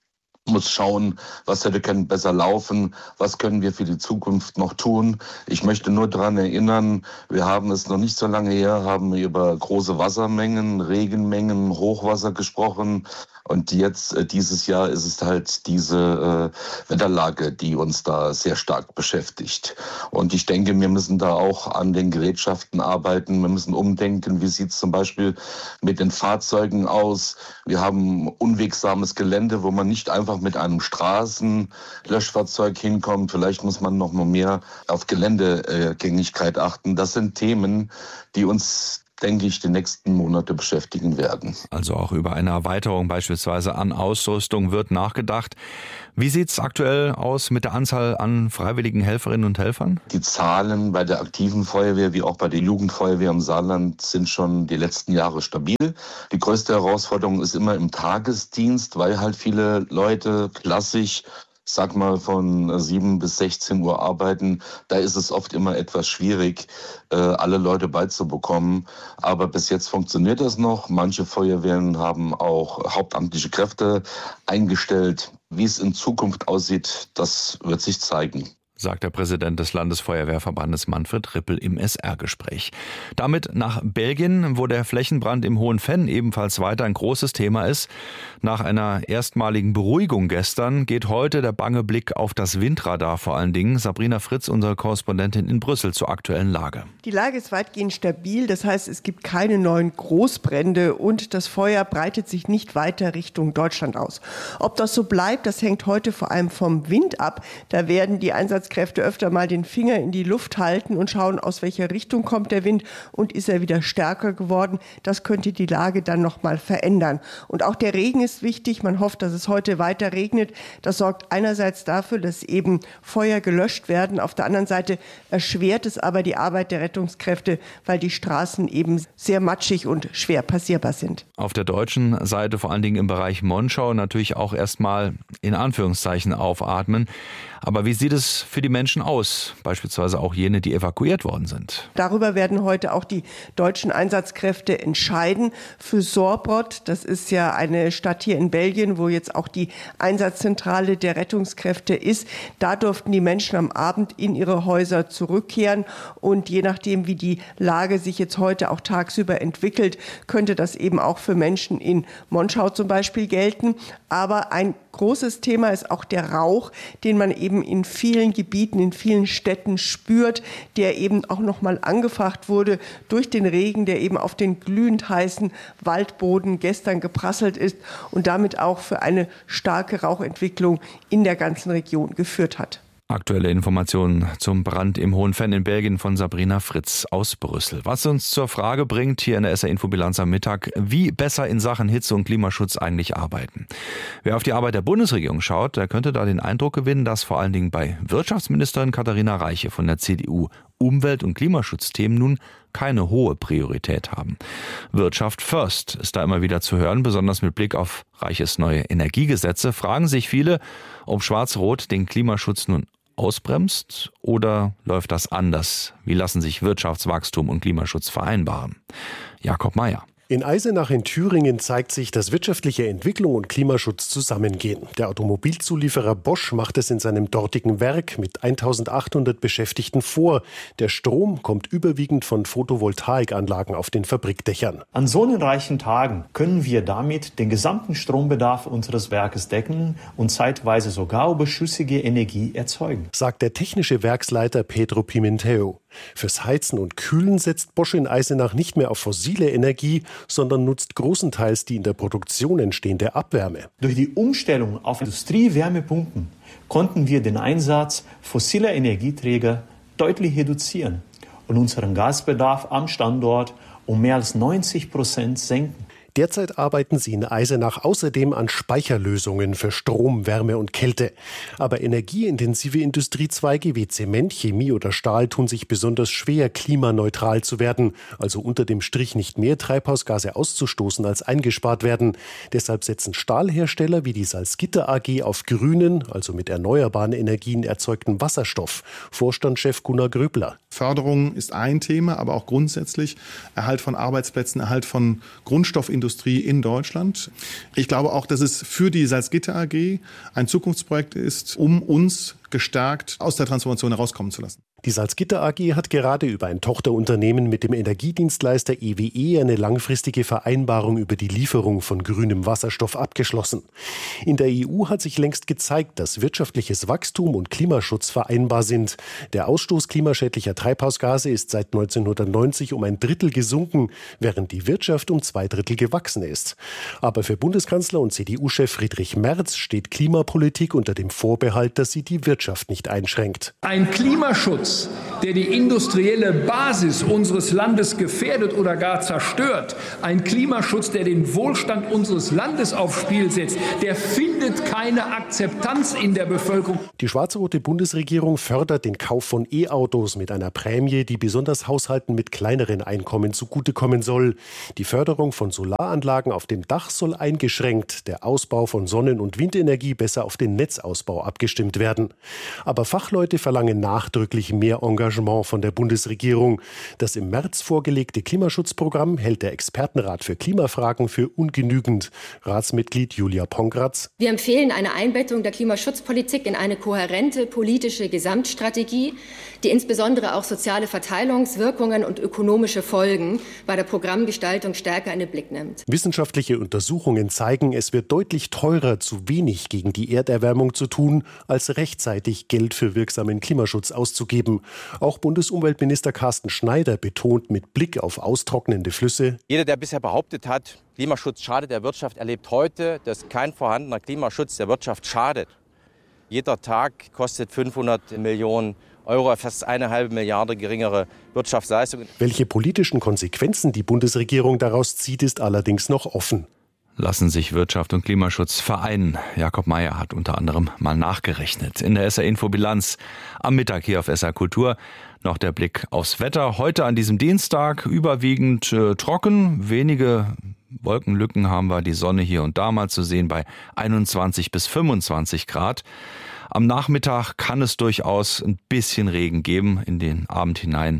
muss schauen, was hätte können besser laufen, was können wir für die Zukunft noch tun. Ich möchte nur daran erinnern, wir haben es noch nicht so lange her, haben wir über große Wassermengen, Regenmengen, Hochwasser gesprochen. Und jetzt, dieses Jahr, ist es halt diese Wetterlage, die uns da sehr stark beschäftigt. Und ich denke, wir müssen da auch an den Gerätschaften arbeiten. Wir müssen umdenken. Wie sieht es zum Beispiel mit den Fahrzeugen aus? Wir haben unwegsames Gelände, wo man nicht einfach mit einem Straßenlöschfahrzeug hinkommt. Vielleicht muss man noch mal mehr auf Geländegängigkeit achten. Das sind Themen, die uns, denke ich, die nächsten Monate beschäftigen werden. Also auch über eine Erweiterung beispielsweise an Ausrüstung wird nachgedacht. Wie sieht es aktuell aus mit der Anzahl an freiwilligen Helferinnen und Helfern? Die Zahlen bei der aktiven Feuerwehr wie auch bei der Jugendfeuerwehr im Saarland sind schon die letzten Jahre stabil. Die größte Herausforderung ist immer im Tagesdienst, weil halt viele Leute klassisch, sag mal, von 7 bis 16 Uhr arbeiten. Da ist es oft immer etwas schwierig, alle Leute beizubekommen. Aber bis jetzt funktioniert das noch. Manche Feuerwehren haben auch hauptamtliche Kräfte eingestellt. Wie es in Zukunft aussieht, das wird sich zeigen, sagt der Präsident des Landesfeuerwehrverbandes Manfred Rippel im SR-Gespräch. Damit nach Belgien, wo der Flächenbrand im Hohenfenn ebenfalls weiter ein großes Thema ist. Nach einer erstmaligen Beruhigung gestern geht heute der bange Blick auf das Windradar vor allen Dingen. Sabrina Fritz, unsere Korrespondentin in Brüssel, zur aktuellen Lage. Die Lage ist weitgehend stabil, das heißt, es gibt keine neuen Großbrände und das Feuer breitet sich nicht weiter Richtung Deutschland aus. Ob das so bleibt, das hängt heute vor allem vom Wind ab. Da werden die Einsatzkräfte öfter mal den Finger in die Luft halten und schauen, aus welcher Richtung kommt der Wind und ist er wieder stärker geworden. Das könnte die Lage dann noch mal verändern. Und auch der Regen ist wichtig. Man hofft, dass es heute weiter regnet. Das sorgt einerseits dafür, dass eben Feuer gelöscht werden. Auf der anderen Seite erschwert es aber die Arbeit der Rettungskräfte, weil die Straßen eben sehr matschig und schwer passierbar sind. Auf der deutschen Seite, vor allen Dingen im Bereich Monschau, natürlich auch erstmal in Anführungszeichen aufatmen. Aber wie sieht es für die Menschen aus? Beispielsweise auch jene, die evakuiert worden sind. Darüber werden heute auch die deutschen Einsatzkräfte entscheiden. Für Sorbrot, das ist ja eine Stadt hier in Belgien, wo jetzt auch die Einsatzzentrale der Rettungskräfte ist. Da durften die Menschen am Abend in ihre Häuser zurückkehren. Und je nachdem, wie die Lage sich jetzt heute auch tagsüber entwickelt, könnte das eben auch für Menschen in Monschau zum Beispiel gelten. Aber ein großes Thema ist auch der Rauch, den man eben in vielen Gebieten, in vielen Städten spürt, der eben auch noch mal angefacht wurde durch den Regen, der eben auf den glühend heißen Waldboden gestern geprasselt ist und damit auch für eine starke Rauchentwicklung in der ganzen Region geführt hat. Aktuelle Informationen zum Brand im Hohenfenn in Belgien von Sabrina Fritz aus Brüssel. Was uns zur Frage bringt, hier in der SR-Infobilanz am Mittag, wie besser in Sachen Hitze- und Klimaschutz eigentlich arbeiten. Wer auf die Arbeit der Bundesregierung schaut, der könnte da den Eindruck gewinnen, dass vor allen Dingen bei Wirtschaftsministerin Katharina Reiche von der CDU Umwelt- und Klimaschutzthemen nun keine hohe Priorität haben. Wirtschaft first ist da immer wieder zu hören, besonders mit Blick auf Reiches neue Energiegesetze. Fragen sich viele, ob Schwarz-Rot den Klimaschutz nun ausbremst oder läuft das anders? Wie lassen sich Wirtschaftswachstum und Klimaschutz vereinbaren? Jakob Mayer. In Eisenach in Thüringen zeigt sich, dass wirtschaftliche Entwicklung und Klimaschutz zusammengehen. Der Automobilzulieferer Bosch macht es in seinem dortigen Werk mit 1800 Beschäftigten vor. Der Strom kommt überwiegend von Photovoltaikanlagen auf den Fabrikdächern. An sonnenreichen Tagen können wir damit den gesamten Strombedarf unseres Werkes decken und zeitweise sogar überschüssige Energie erzeugen, sagt der technische Werksleiter Pedro Pimentel. Fürs Heizen und Kühlen setzt Bosch in Eisenach nicht mehr auf fossile Energie, sondern nutzt großenteils die in der Produktion entstehende Abwärme. Durch die Umstellung auf Industriewärmepumpen konnten wir den Einsatz fossiler Energieträger deutlich reduzieren und unseren Gasbedarf am Standort um mehr als 90% senken. Derzeit arbeiten sie in Eisenach außerdem an Speicherlösungen für Strom, Wärme und Kälte. Aber energieintensive Industriezweige wie Zement, Chemie oder Stahl tun sich besonders schwer, klimaneutral zu werden, also unter dem Strich nicht mehr Treibhausgase auszustoßen, als eingespart werden. Deshalb setzen Stahlhersteller wie die Salzgitter AG auf grünen, also mit erneuerbaren Energien erzeugten Wasserstoff. Vorstandschef Gunnar Gröbler. Förderung ist ein Thema, aber auch grundsätzlich Erhalt von Arbeitsplätzen, Erhalt von Grundstoffindustrie Industrie in Deutschland. Ich glaube auch, dass es für die Salzgitter AG ein Zukunftsprojekt ist, um uns gestärkt aus der Transformation herauskommen zu lassen. Die Salzgitter AG hat gerade über ein Tochterunternehmen mit dem Energiedienstleister EWE eine langfristige Vereinbarung über die Lieferung von grünem Wasserstoff abgeschlossen. In der EU hat sich längst gezeigt, dass wirtschaftliches Wachstum und Klimaschutz vereinbar sind. Der Ausstoß klimaschädlicher Treibhausgase ist seit 1990 um 1/3 gesunken, während die Wirtschaft um 2/3 gewachsen ist. Aber für Bundeskanzler und CDU-Chef Friedrich Merz steht Klimapolitik unter dem Vorbehalt, dass sie die Wirtschaft nicht einschränkt. Ein Klimaschutz, der die industrielle Basis unseres Landes gefährdet oder gar zerstört, ein Klimaschutz, der den Wohlstand unseres Landes aufs Spiel setzt, der findet keine Akzeptanz in der Bevölkerung. Die schwarz-rote Bundesregierung fördert den Kauf von E-Autos mit einer Prämie, die besonders Haushalten mit kleineren Einkommen zugutekommen soll. Die Förderung von Solaranlagen auf dem Dach soll eingeschränkt, der Ausbau von Sonnen- und Windenergie besser auf den Netzausbau abgestimmt werden. Aber Fachleute verlangen nachdrücklich mehr Engagement von der Bundesregierung. Das im März vorgelegte Klimaschutzprogramm hält der Expertenrat für Klimafragen für ungenügend. Ratsmitglied Julia Pongratz. Wir empfehlen eine Einbettung der Klimaschutzpolitik in eine kohärente politische Gesamtstrategie, die insbesondere auch soziale Verteilungswirkungen und ökonomische Folgen bei der Programmgestaltung stärker in den Blick nimmt. Wissenschaftliche Untersuchungen zeigen, es wird deutlich teurer, zu wenig gegen die Erderwärmung zu tun, als rechtzeitig Geld für wirksamen Klimaschutz auszugeben. Auch Bundesumweltminister Carsten Schneider betont mit Blick auf austrocknende Flüsse: Jeder, der bisher behauptet hat, Klimaschutz schadet der Wirtschaft, erlebt heute, dass kein vorhandener Klimaschutz der Wirtschaft schadet. Jeder Tag kostet 500 Millionen Euro, fast 1,5 Milliarde geringere Wirtschaftsleistung. Welche politischen Konsequenzen die Bundesregierung daraus zieht, ist allerdings noch offen. Lassen sich Wirtschaft und Klimaschutz vereinen? Jakob Mayer hat unter anderem mal nachgerechnet. In der SR-Info-Bilanz am Mittag hier auf SR Kultur noch der Blick aufs Wetter. Heute an diesem Dienstag überwiegend trocken. Wenige Wolkenlücken haben wir, die Sonne hier und da mal zu sehen bei 21 bis 25 Grad. Am Nachmittag kann es durchaus ein bisschen Regen geben, in den Abend hinein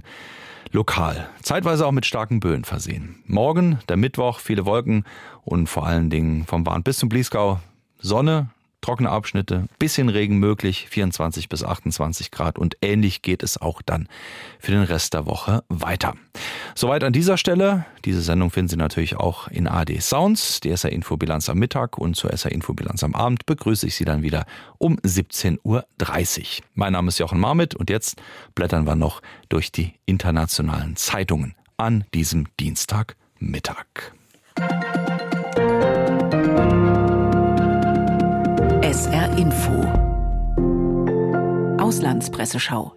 lokal. Zeitweise auch mit starken Böen versehen. Morgen, der Mittwoch, viele Wolken und vor allen Dingen vom Warn bis zum Bliesgau Sonne, trockene Abschnitte, bisschen Regen möglich, 24 bis 28 Grad und ähnlich geht es auch dann für den Rest der Woche weiter. Soweit an dieser Stelle. Diese Sendung finden Sie natürlich auch in ARD Sounds, die SR-Info-Bilanz am Mittag, und zur SR-Info-Bilanz am Abend begrüße ich Sie dann wieder um 17:30 Uhr. Mein Name ist Jochen Marmit und jetzt blättern wir noch durch die internationalen Zeitungen an diesem Dienstagmittag. SR Info Auslandspresseschau.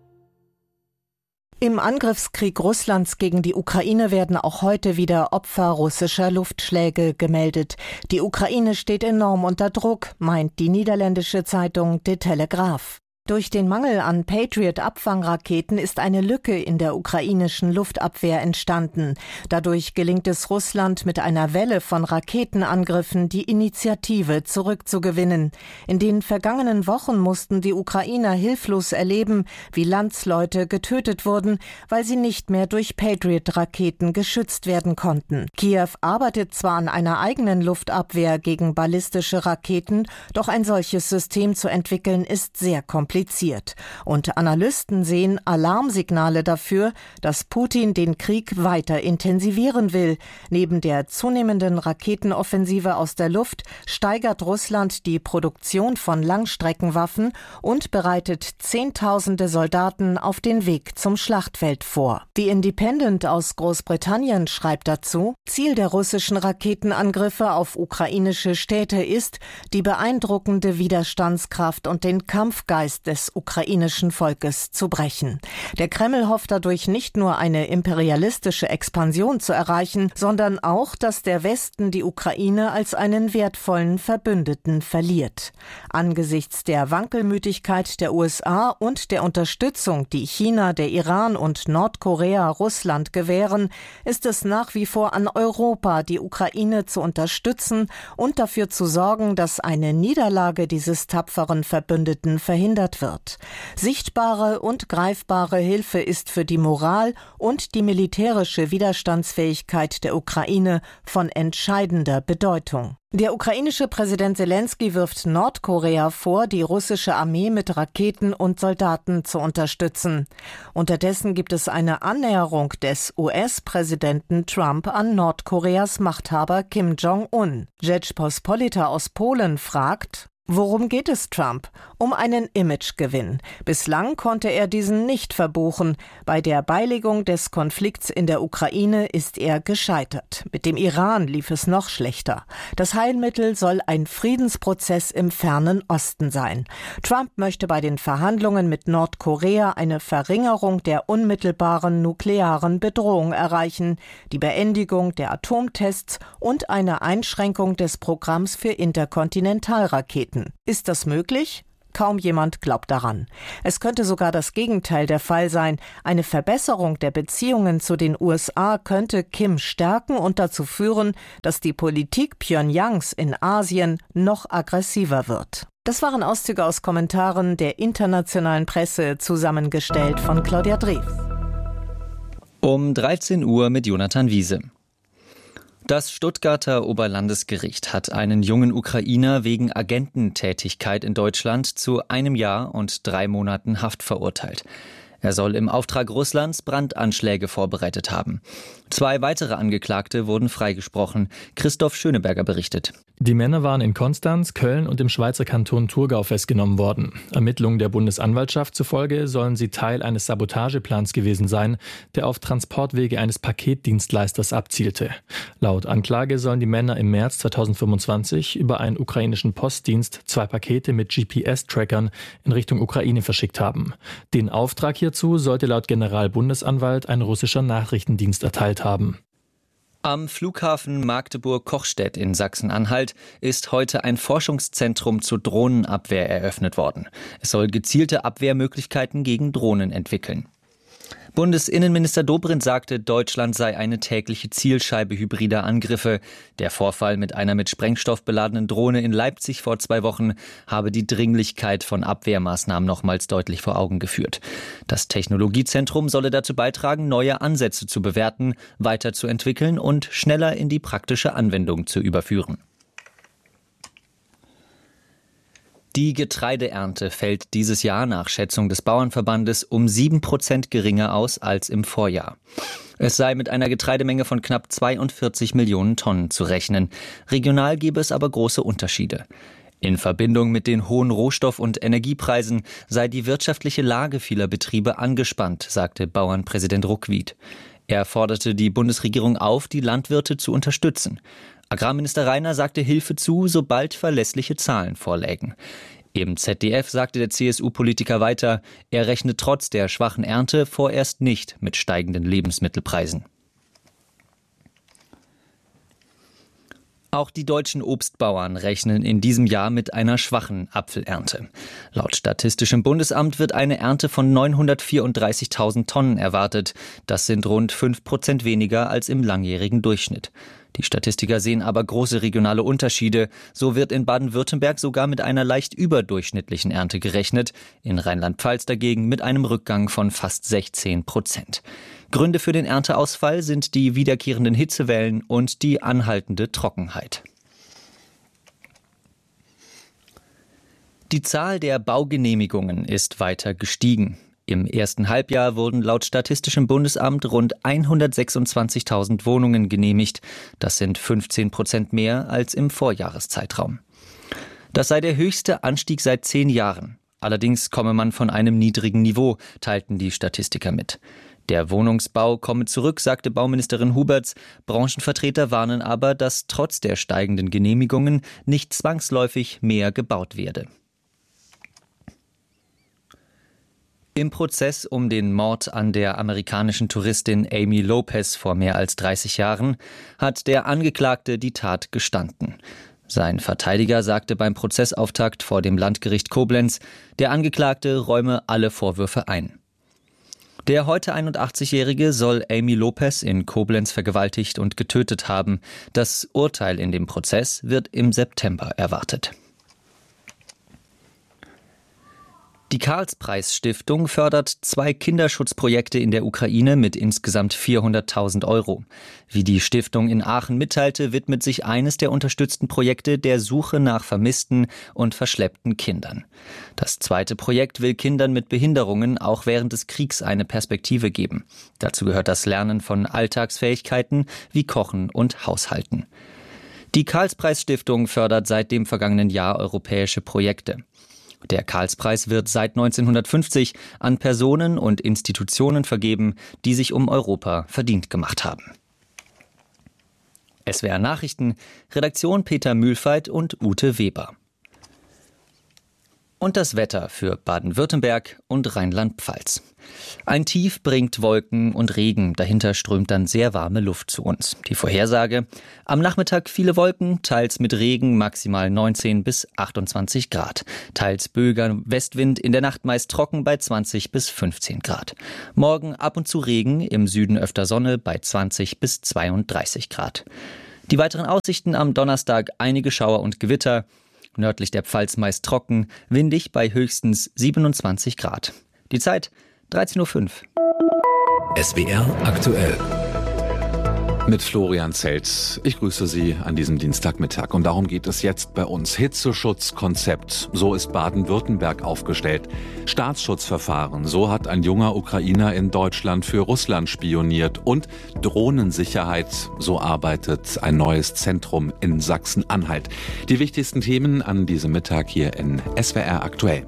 Im Angriffskrieg Russlands gegen die Ukraine werden auch heute wieder Opfer russischer Luftschläge gemeldet. Die Ukraine steht enorm unter Druck, meint die niederländische Zeitung De Telegraaf. Durch den Mangel an Patriot-Abfangraketen ist eine Lücke in der ukrainischen Luftabwehr entstanden. Dadurch gelingt es Russland mit einer Welle von Raketenangriffen, die Initiative zurückzugewinnen. In den vergangenen Wochen mussten die Ukrainer hilflos erleben, wie Landsleute getötet wurden, weil sie nicht mehr durch Patriot-Raketen geschützt werden konnten. Kiew arbeitet zwar an einer eigenen Luftabwehr gegen ballistische Raketen, doch ein solches System zu entwickeln ist sehr kompliziert. Und Analysten sehen Alarmsignale dafür, dass Putin den Krieg weiter intensivieren will. Neben der zunehmenden Raketenoffensive aus der Luft steigert Russland die Produktion von Langstreckenwaffen und bereitet Zehntausende Soldaten auf den Weg zum Schlachtfeld vor. The Independent aus Großbritannien schreibt dazu: Ziel der russischen Raketenangriffe auf ukrainische Städte ist, die beeindruckende Widerstandskraft und den Kampfgeist des ukrainischen Volkes zu brechen. Der Kreml hofft dadurch nicht nur eine imperialistische Expansion zu erreichen, sondern auch, dass der Westen die Ukraine als einen wertvollen Verbündeten verliert. Angesichts der Wankelmütigkeit der USA und der Unterstützung, die China, der Iran und Nordkorea Russland gewähren, ist es nach wie vor an Europa, die Ukraine zu unterstützen und dafür zu sorgen, dass eine Niederlage dieses tapferen Verbündeten verhindert gehört wird. Sichtbare und greifbare Hilfe ist für die Moral und die militärische Widerstandsfähigkeit der Ukraine von entscheidender Bedeutung. Der ukrainische Präsident Selenskyj wirft Nordkorea vor, die russische Armee mit Raketen und Soldaten zu unterstützen. Unterdessen gibt es eine Annäherung des US-Präsidenten Trump an Nordkoreas Machthaber Kim Jong-un. Rzeczpospolita aus Polen fragt: Worum geht es Trump? Um einen Imagegewinn. Bislang konnte er diesen nicht verbuchen. Bei der Beilegung des Konflikts in der Ukraine ist er gescheitert. Mit dem Iran lief es noch schlechter. Das Heilmittel soll ein Friedensprozess im fernen Osten sein. Trump möchte bei den Verhandlungen mit Nordkorea eine Verringerung der unmittelbaren nuklearen Bedrohung erreichen, die Beendigung der Atomtests und eine Einschränkung des Programms für Interkontinentalraketen. Ist das möglich? Kaum jemand glaubt daran. Es könnte sogar das Gegenteil der Fall sein. Eine Verbesserung der Beziehungen zu den USA könnte Kim stärken und dazu führen, dass die Politik Pyongyangs in Asien noch aggressiver wird. Das waren Auszüge aus Kommentaren der internationalen Presse, zusammengestellt von Claudia Drews. Um 13 Uhr mit Jonathan Wiese. Das Stuttgarter Oberlandesgericht hat einen jungen Ukrainer wegen Agententätigkeit in Deutschland zu 1 Jahr und 3 Monaten Haft verurteilt. Er soll im Auftrag Russlands Brandanschläge vorbereitet haben. 2 weitere Angeklagte wurden freigesprochen. Christoph Schöneberger berichtet. Die Männer waren in Konstanz, Köln und im Schweizer Kanton Thurgau festgenommen worden. Ermittlungen der Bundesanwaltschaft zufolge sollen sie Teil eines Sabotageplans gewesen sein, der auf Transportwege eines Paketdienstleisters abzielte. Laut Anklage sollen die Männer im März 2025 über einen ukrainischen Postdienst 2 Pakete mit GPS-Trackern in Richtung Ukraine verschickt haben. Den Auftrag hierzu sollte laut Generalbundesanwalt ein russischer Nachrichtendienst erteilt haben. Am Flughafen Magdeburg-Kochstedt in Sachsen-Anhalt ist heute ein Forschungszentrum zur Drohnenabwehr eröffnet worden. Es soll gezielte Abwehrmöglichkeiten gegen Drohnen entwickeln. Bundesinnenminister Dobrindt sagte, Deutschland sei eine tägliche Zielscheibe hybrider Angriffe. Der Vorfall mit einer mit Sprengstoff beladenen Drohne in Leipzig vor 2 Wochen habe die Dringlichkeit von Abwehrmaßnahmen nochmals deutlich vor Augen geführt. Das Technologiezentrum solle dazu beitragen, neue Ansätze zu bewerten, weiterzuentwickeln und schneller in die praktische Anwendung zu überführen. Die Getreideernte fällt dieses Jahr nach Schätzung des Bauernverbandes um 7% geringer aus als im Vorjahr. Es sei mit einer Getreidemenge von knapp 42 Millionen Tonnen zu rechnen. Regional gebe es aber große Unterschiede. In Verbindung mit den hohen Rohstoff- und Energiepreisen sei die wirtschaftliche Lage vieler Betriebe angespannt, sagte Bauernpräsident Ruckwied. Er forderte die Bundesregierung auf, die Landwirte zu unterstützen. Agrarminister Rainer sagte Hilfe zu, sobald verlässliche Zahlen vorlägen. Im ZDF sagte der CSU-Politiker weiter, er rechne trotz der schwachen Ernte vorerst nicht mit steigenden Lebensmittelpreisen. Auch die deutschen Obstbauern rechnen in diesem Jahr mit einer schwachen Apfelernte. Laut Statistischem Bundesamt wird eine Ernte von 934.000 Tonnen erwartet. Das sind rund 5% weniger als im langjährigen Durchschnitt. Die Statistiker sehen aber große regionale Unterschiede. So wird in Baden-Württemberg sogar mit einer leicht überdurchschnittlichen Ernte gerechnet, in Rheinland-Pfalz dagegen mit einem Rückgang von fast 16%. Gründe für den Ernteausfall sind die wiederkehrenden Hitzewellen und die anhaltende Trockenheit. Die Zahl der Baugenehmigungen ist weiter gestiegen. Im ersten Halbjahr wurden laut Statistischem Bundesamt rund 126.000 Wohnungen genehmigt. Das sind 15% mehr als im Vorjahreszeitraum. Das sei der höchste Anstieg seit 10 Jahren. Allerdings komme man von einem niedrigen Niveau, teilten die Statistiker mit. Der Wohnungsbau komme zurück, sagte Bauministerin Huberts. Branchenvertreter warnen aber, dass trotz der steigenden Genehmigungen nicht zwangsläufig mehr gebaut werde. Im Prozess um den Mord an der amerikanischen Touristin Amy Lopez vor mehr als 30 Jahren hat der Angeklagte die Tat gestanden. Sein Verteidiger sagte beim Prozessauftakt vor dem Landgericht Koblenz, der Angeklagte räume alle Vorwürfe ein. Der heute 81-Jährige soll Amy Lopez in Koblenz vergewaltigt und getötet haben. Das Urteil in dem Prozess wird im September erwartet. Die Karls-Preis-Stiftung fördert 2 Kinderschutzprojekte in der Ukraine mit insgesamt 400.000 €. Wie die Stiftung in Aachen mitteilte, widmet sich eines der unterstützten Projekte der Suche nach vermissten und verschleppten Kindern. Das zweite Projekt will Kindern mit Behinderungen auch während des Kriegs eine Perspektive geben. Dazu gehört das Lernen von Alltagsfähigkeiten wie Kochen und Haushalten. Die Karls-Preis-Stiftung fördert seit dem vergangenen Jahr europäische Projekte. Der Karlspreis wird seit 1950 an Personen und Institutionen vergeben, die sich um Europa verdient gemacht haben. SWR Nachrichten, Redaktion Peter Mühlfeit und Ute Weber. Und das Wetter für Baden-Württemberg und Rheinland-Pfalz. Ein Tief bringt Wolken und Regen, dahinter strömt dann sehr warme Luft zu uns. Die Vorhersage: am Nachmittag viele Wolken, teils mit Regen, maximal 19 bis 28 Grad. Teils böiger Westwind, in der Nacht meist trocken bei 20 bis 15 Grad. Morgen ab und zu Regen, im Süden öfter Sonne bei 20 bis 32 Grad. Die weiteren Aussichten: am Donnerstag einige Schauer und Gewitter. Nördlich der Pfalz meist trocken, windig bei höchstens 27 Grad. Die Zeit 13:05 Uhr. SWR aktuell. Mit Florian Zelt. Ich grüße Sie an diesem Dienstagmittag. Und darum geht es jetzt bei uns. Hitzeschutzkonzept. So ist Baden-Württemberg aufgestellt. Staatsschutzverfahren. So hat ein junger Ukrainer in Deutschland für Russland spioniert. Und Drohnensicherheit. So arbeitet ein neues Zentrum in Sachsen-Anhalt. Die wichtigsten Themen an diesem Mittag hier in SWR aktuell.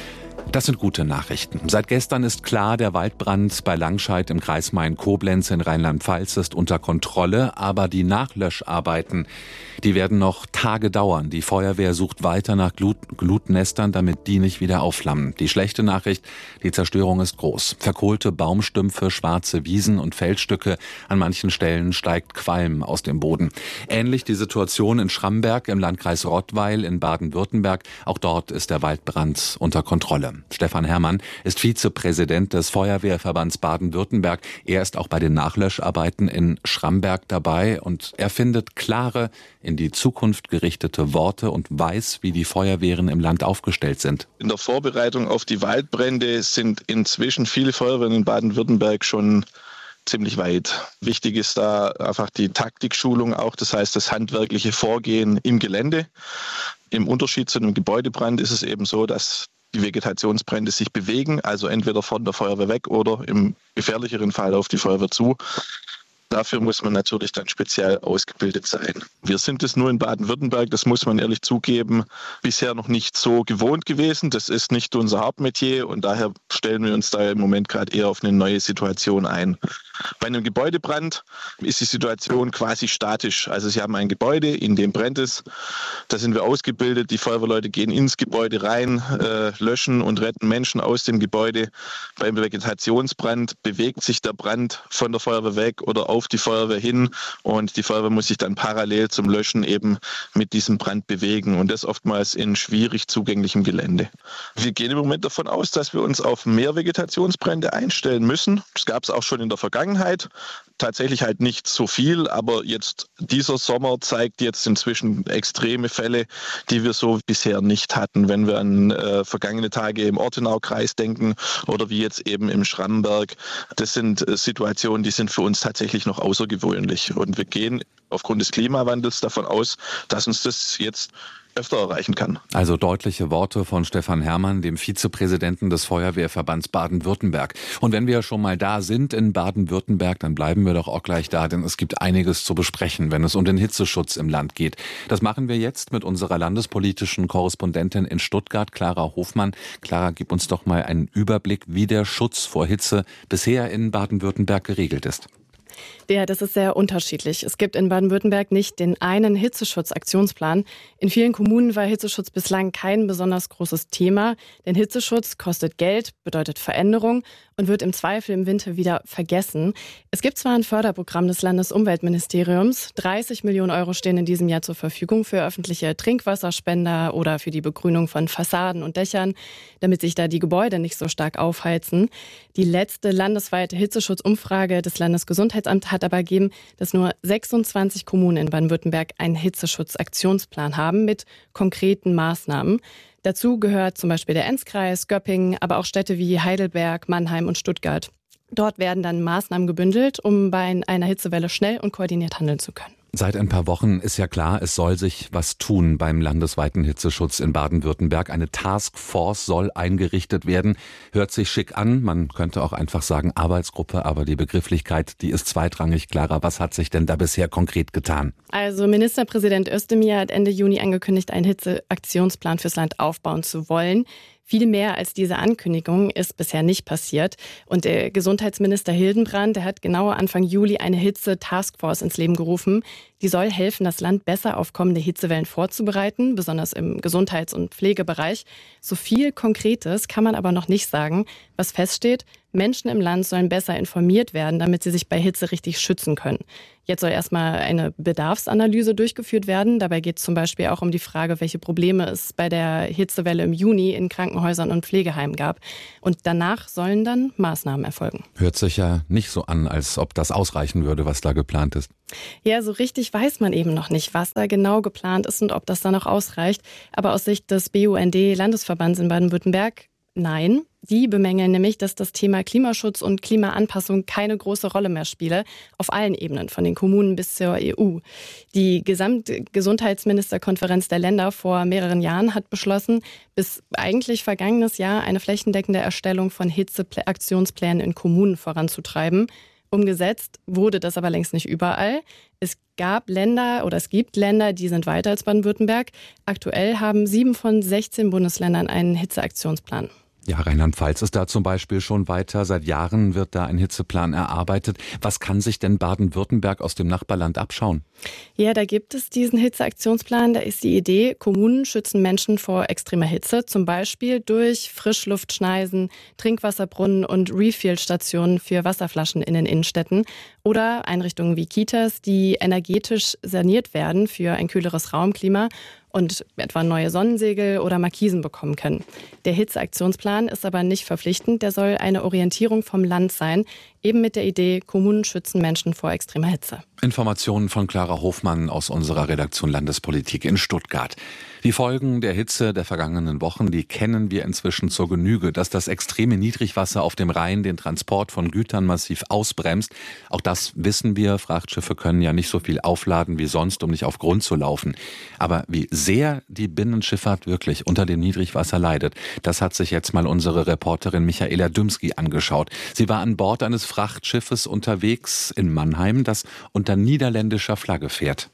Das sind gute Nachrichten. Seit gestern ist klar, der Waldbrand bei Langscheid im Kreis Main-Koblenz in Rheinland-Pfalz ist unter Kontrolle, aber die Nachlöscharbeiten, die werden noch Tage dauern. Die Feuerwehr sucht weiter nach Glutnestern, damit die nicht wieder aufflammen. Die schlechte Nachricht: die Zerstörung ist groß. Verkohlte Baumstümpfe, schwarze Wiesen und Feldstücke. An manchen Stellen steigt Qualm aus dem Boden. Ähnlich die Situation in Schramberg im Landkreis Rottweil in Baden-Württemberg. Auch dort ist der Waldbrand unter Kontrolle. Stefan Herrmann ist Vizepräsident des Feuerwehrverbands Baden-Württemberg. Er ist auch bei den Nachlöscharbeiten in Schramberg dabei und er findet klare, in die Zukunft gerichtete Worte und weiß, wie die Feuerwehren im Land aufgestellt sind. In der Vorbereitung auf die Waldbrände sind inzwischen viele Feuerwehren in Baden-Württemberg schon ziemlich weit. Wichtig ist da einfach die Taktikschulung auch, das heißt das handwerkliche Vorgehen im Gelände. Im Unterschied zu einem Gebäudebrand ist es eben so, dass die Vegetationsbrände sich bewegen, also entweder von der Feuerwehr weg oder im gefährlicheren Fall auf die Feuerwehr zu. Dafür muss man natürlich dann speziell ausgebildet sein. Wir sind es nur in Baden-Württemberg, das muss man ehrlich zugeben, bisher noch nicht so gewohnt gewesen. Das ist nicht unser Hauptmetier und daher stellen wir uns da im Moment gerade eher auf eine neue Situation ein. Bei einem Gebäudebrand ist die Situation quasi statisch. Also Sie haben ein Gebäude, in dem brennt es. Da sind wir ausgebildet. Die Feuerwehrleute gehen ins Gebäude rein, löschen und retten Menschen aus dem Gebäude. Beim Vegetationsbrand bewegt sich der Brand von der Feuerwehr weg oder auf die Feuerwehr hin und die Feuerwehr muss sich dann parallel zum Löschen eben mit diesem Brand bewegen und das oftmals in schwierig zugänglichem Gelände. Wir gehen im Moment davon aus, dass wir uns auf mehr Vegetationsbrände einstellen müssen. Das gab es auch schon in der Vergangenheit. Tatsächlich halt nicht so viel, aber jetzt dieser Sommer zeigt jetzt inzwischen extreme Fälle, die wir so bisher nicht hatten. Wenn wir an vergangene Tage im Ortenaukreis denken oder wie jetzt eben im Schramberg. Das sind Situationen, die sind für uns tatsächlich noch außergewöhnlich. Und wir gehen aufgrund des Klimawandels davon aus, dass uns das jetzt öfter erreichen kann. Also deutliche Worte von Stefan Herrmann, dem Vizepräsidenten des Feuerwehrverbands Baden-Württemberg. Und wenn wir schon mal da sind in Baden-Württemberg, dann bleiben wir doch auch gleich da, denn es gibt einiges zu besprechen, wenn es um den Hitzeschutz im Land geht. Das machen wir jetzt mit unserer landespolitischen Korrespondentin in Stuttgart, Clara Hofmann. Clara, gib uns doch mal einen Überblick, wie der Schutz vor Hitze bisher in Baden-Württemberg geregelt ist. Ja, das ist sehr unterschiedlich. Es gibt in Baden-Württemberg nicht den einen Hitzeschutzaktionsplan. In vielen Kommunen war Hitzeschutz bislang kein besonders großes Thema, denn Hitzeschutz kostet Geld, bedeutet Veränderung und wird im Zweifel im Winter wieder vergessen. Es gibt zwar ein Förderprogramm des Landesumweltministeriums, 30 Millionen Euro stehen in diesem Jahr zur Verfügung für öffentliche Trinkwasserspender oder für die Begrünung von Fassaden und Dächern, damit sich da die Gebäude nicht so stark aufheizen. Die letzte landesweite Hitzeschutzumfrage des Landesgesundheitsamts hat aber ergeben, dass nur 26 Kommunen in Baden-Württemberg einen Hitzeschutzaktionsplan haben mit konkreten Maßnahmen. Dazu gehört zum Beispiel der Enzkreis, Göppingen, aber auch Städte wie Heidelberg, Mannheim und Stuttgart. Dort werden dann Maßnahmen gebündelt, um bei einer Hitzewelle schnell und koordiniert handeln zu können. Seit ein paar Wochen ist ja klar, es soll sich was tun beim landesweiten Hitzeschutz in Baden-Württemberg. Eine Taskforce soll eingerichtet werden. Hört sich schick an, man könnte auch einfach sagen Arbeitsgruppe, aber die Begrifflichkeit, die ist zweitrangig. Clara, was hat sich denn da bisher konkret getan? Also Ministerpräsident Özdemir hat Ende Juni angekündigt, einen Hitzeaktionsplan fürs Land aufbauen zu wollen. Viel mehr als diese Ankündigung ist bisher nicht passiert. Und der Gesundheitsminister Hildenbrand, der hat genau Anfang Juli eine Hitze-Taskforce ins Leben gerufen. Die soll helfen, das Land besser auf kommende Hitzewellen vorzubereiten, besonders im Gesundheits- und Pflegebereich. So viel Konkretes kann man aber noch nicht sagen. Was feststeht, Menschen im Land sollen besser informiert werden, damit sie sich bei Hitze richtig schützen können. Jetzt soll erstmal eine Bedarfsanalyse durchgeführt werden. Dabei geht es zum Beispiel auch um die Frage, welche Probleme es bei der Hitzewelle im Juni in Krankenhäusern und Pflegeheimen gab. Und danach sollen dann Maßnahmen erfolgen. Hört sich ja nicht so an, als ob das ausreichen würde, was da geplant ist. Ja, so richtig weiß man eben noch nicht, was da genau geplant ist und ob das dann auch ausreicht. Aber aus Sicht des BUND-Landesverbands in Baden-Württemberg, nein. Die bemängeln nämlich, dass das Thema Klimaschutz und Klimaanpassung keine große Rolle mehr spiele, auf allen Ebenen, von den Kommunen bis zur EU. Die Gesamtgesundheitsministerkonferenz der Länder vor mehreren Jahren hat beschlossen, bis eigentlich vergangenes Jahr eine flächendeckende Erstellung von Hitzeaktionsplänen in Kommunen voranzutreiben. Umgesetzt wurde das aber längst nicht überall. Es gibt Länder, die sind weiter als Baden-Württemberg. Aktuell haben 7 von 16 Bundesländern einen Hitzeaktionsplan. Ja, Rheinland-Pfalz ist da zum Beispiel schon weiter. Seit Jahren wird da ein Hitzeplan erarbeitet. Was kann sich denn Baden-Württemberg aus dem Nachbarland abschauen? Ja, da gibt es diesen Hitzeaktionsplan. Da ist die Idee, Kommunen schützen Menschen vor extremer Hitze, zum Beispiel durch Frischluftschneisen, Trinkwasserbrunnen und Refill-Stationen für Wasserflaschen in den Innenstädten oder Einrichtungen wie Kitas, die energetisch saniert werden für ein kühleres Raumklima und etwa neue Sonnensegel oder Markisen bekommen können. Der Hitzeaktionsplan ist aber nicht verpflichtend, der soll eine Orientierung vom Land sein, eben mit der Idee, Kommunen schützen Menschen vor extremer Hitze. Informationen von Clara Hofmann aus unserer Redaktion Landespolitik in Stuttgart. Die Folgen der Hitze der vergangenen Wochen, die kennen wir inzwischen zur Genüge. Dass das extreme Niedrigwasser auf dem Rhein den Transport von Gütern massiv ausbremst, auch das wissen wir. Frachtschiffe können ja nicht so viel aufladen wie sonst, um nicht auf Grund zu laufen. Aber wie sehr die Binnenschifffahrt wirklich unter dem Niedrigwasser leidet, das hat sich jetzt mal unsere Reporterin Michaela Dümski angeschaut. Sie war an Bord eines Frachtschiffes unterwegs in Mannheim, das unter niederländischer Flagge fährt.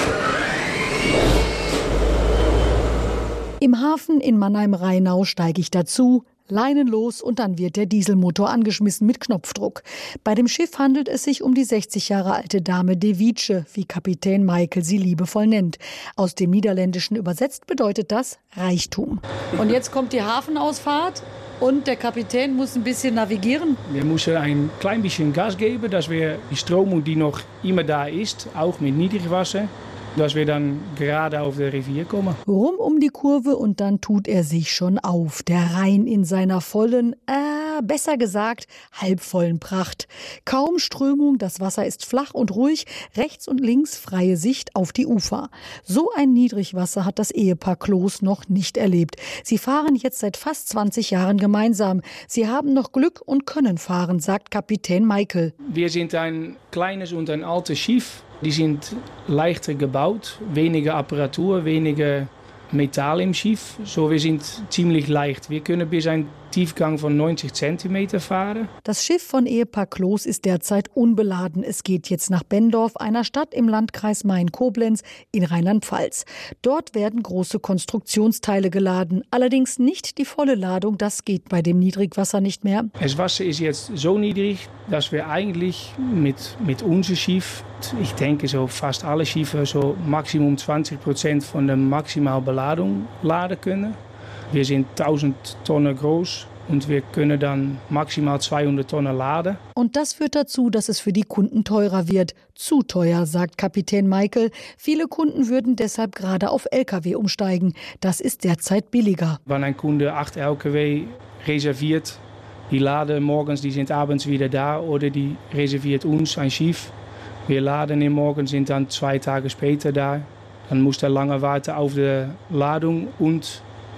Im Hafen in Mannheim-Rheinau steige ich dazu, Leinen los und dann wird der Dieselmotor angeschmissen mit Knopfdruck. Bei dem Schiff handelt es sich um die 60 Jahre alte Dame de Wietsche, wie Kapitän Michael sie liebevoll nennt. Aus dem Niederländischen übersetzt bedeutet das Reichtum. Und jetzt kommt die Hafenausfahrt. Und der Kapitän muss ein bisschen navigieren. Wir müssen ein klein bisschen Gas geben, dass wir die Strömung, die noch immer da ist, auch mit Niedrigwasser, dass wir dann gerade auf der Rivier kommen. Rum um die Kurve und dann tut er sich schon auf. Der Rhein in seiner vollen, besser gesagt, halbvollen Pracht. Kaum Strömung, das Wasser ist flach und ruhig, rechts und links freie Sicht auf die Ufer. So ein Niedrigwasser hat das Ehepaar Kloß noch nicht erlebt. Sie fahren jetzt seit fast 20 Jahren gemeinsam. Sie haben noch Glück und können fahren, sagt Kapitän Michael. Wir sind ein kleines und ein altes Schiff. Die sind leichter gebaut, weniger Apparatur, weniger Metall im Schiff. So, wir sind ziemlich leicht. Wir können bis einen Tiefgang von 90 cm fahren. Das Schiff von Ehepaar Kloß ist derzeit unbeladen. Es geht jetzt nach Benndorf, einer Stadt im Landkreis Main-Koblenz in Rheinland-Pfalz. Dort werden große Konstruktionsteile geladen. Allerdings nicht die volle Ladung, das geht bei dem Niedrigwasser nicht mehr. Das Wasser ist jetzt so niedrig, dass wir eigentlich mit unserem Schiff, ich denke so fast alle Schiffe, so maximum 20% von der maximalen Beladung laden können. Wir sind 1000 Tonnen groß und wir können dann maximal 200 Tonnen laden. Und das führt dazu, dass es für die Kunden teurer wird. Zu teuer, sagt Kapitän Michael. Viele Kunden würden deshalb gerade auf Lkw umsteigen. Das ist derzeit billiger. Wenn ein Kunde 8 Lkw reserviert, die laden morgens, die sind abends wieder da oder die reserviert uns ein Schiff. Wir laden ihn morgen, sind dann 2 Tage später da. Dann muss er lange warten auf die Ladung und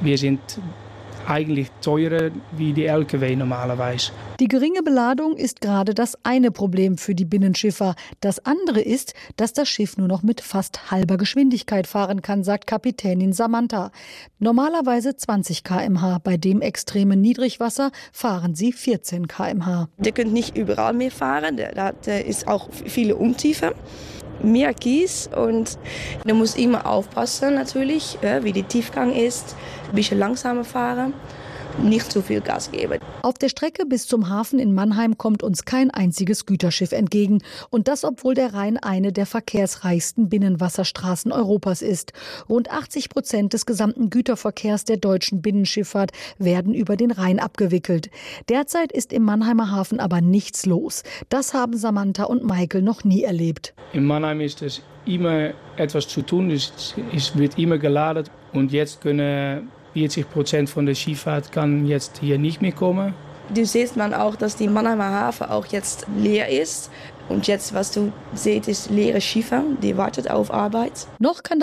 wir sind eigentlich teurer wie die LKW normalerweise. Die geringe Beladung ist gerade das eine Problem für die Binnenschiffer. Das andere ist, dass das Schiff nur noch mit fast halber Geschwindigkeit fahren kann, sagt Kapitänin Samantha. Normalerweise 20 km/h. Bei dem extremen Niedrigwasser fahren sie 14 km/h. Ihr könnt nicht überall mehr fahren. Da ist auch viele Untiefe. Mehr Kies und man muss immer aufpassen natürlich, wie der Tiefgang ist, ein bisschen langsamer fahren, nicht zu viel Gas geben. Auf der Strecke bis zum Hafen in Mannheim kommt uns kein einziges Güterschiff entgegen. Und das, obwohl der Rhein eine der verkehrsreichsten Binnenwasserstraßen Europas ist. Rund 80% des gesamten Güterverkehrs der deutschen Binnenschifffahrt werden über den Rhein abgewickelt. Derzeit ist im Mannheimer Hafen aber nichts los. Das haben Samantha und Michael noch nie erlebt. In Mannheim ist es immer etwas zu tun, es wird immer geladen und jetzt können 40% von der Schifffahrt kann jetzt hier nicht mehr kommen. Du siehst man auch, dass die Mannheimer Hafen auch jetzt leer ist. Und jetzt, was du siehst, ist leere Schiffe, die wartet auf Arbeit. Noch kann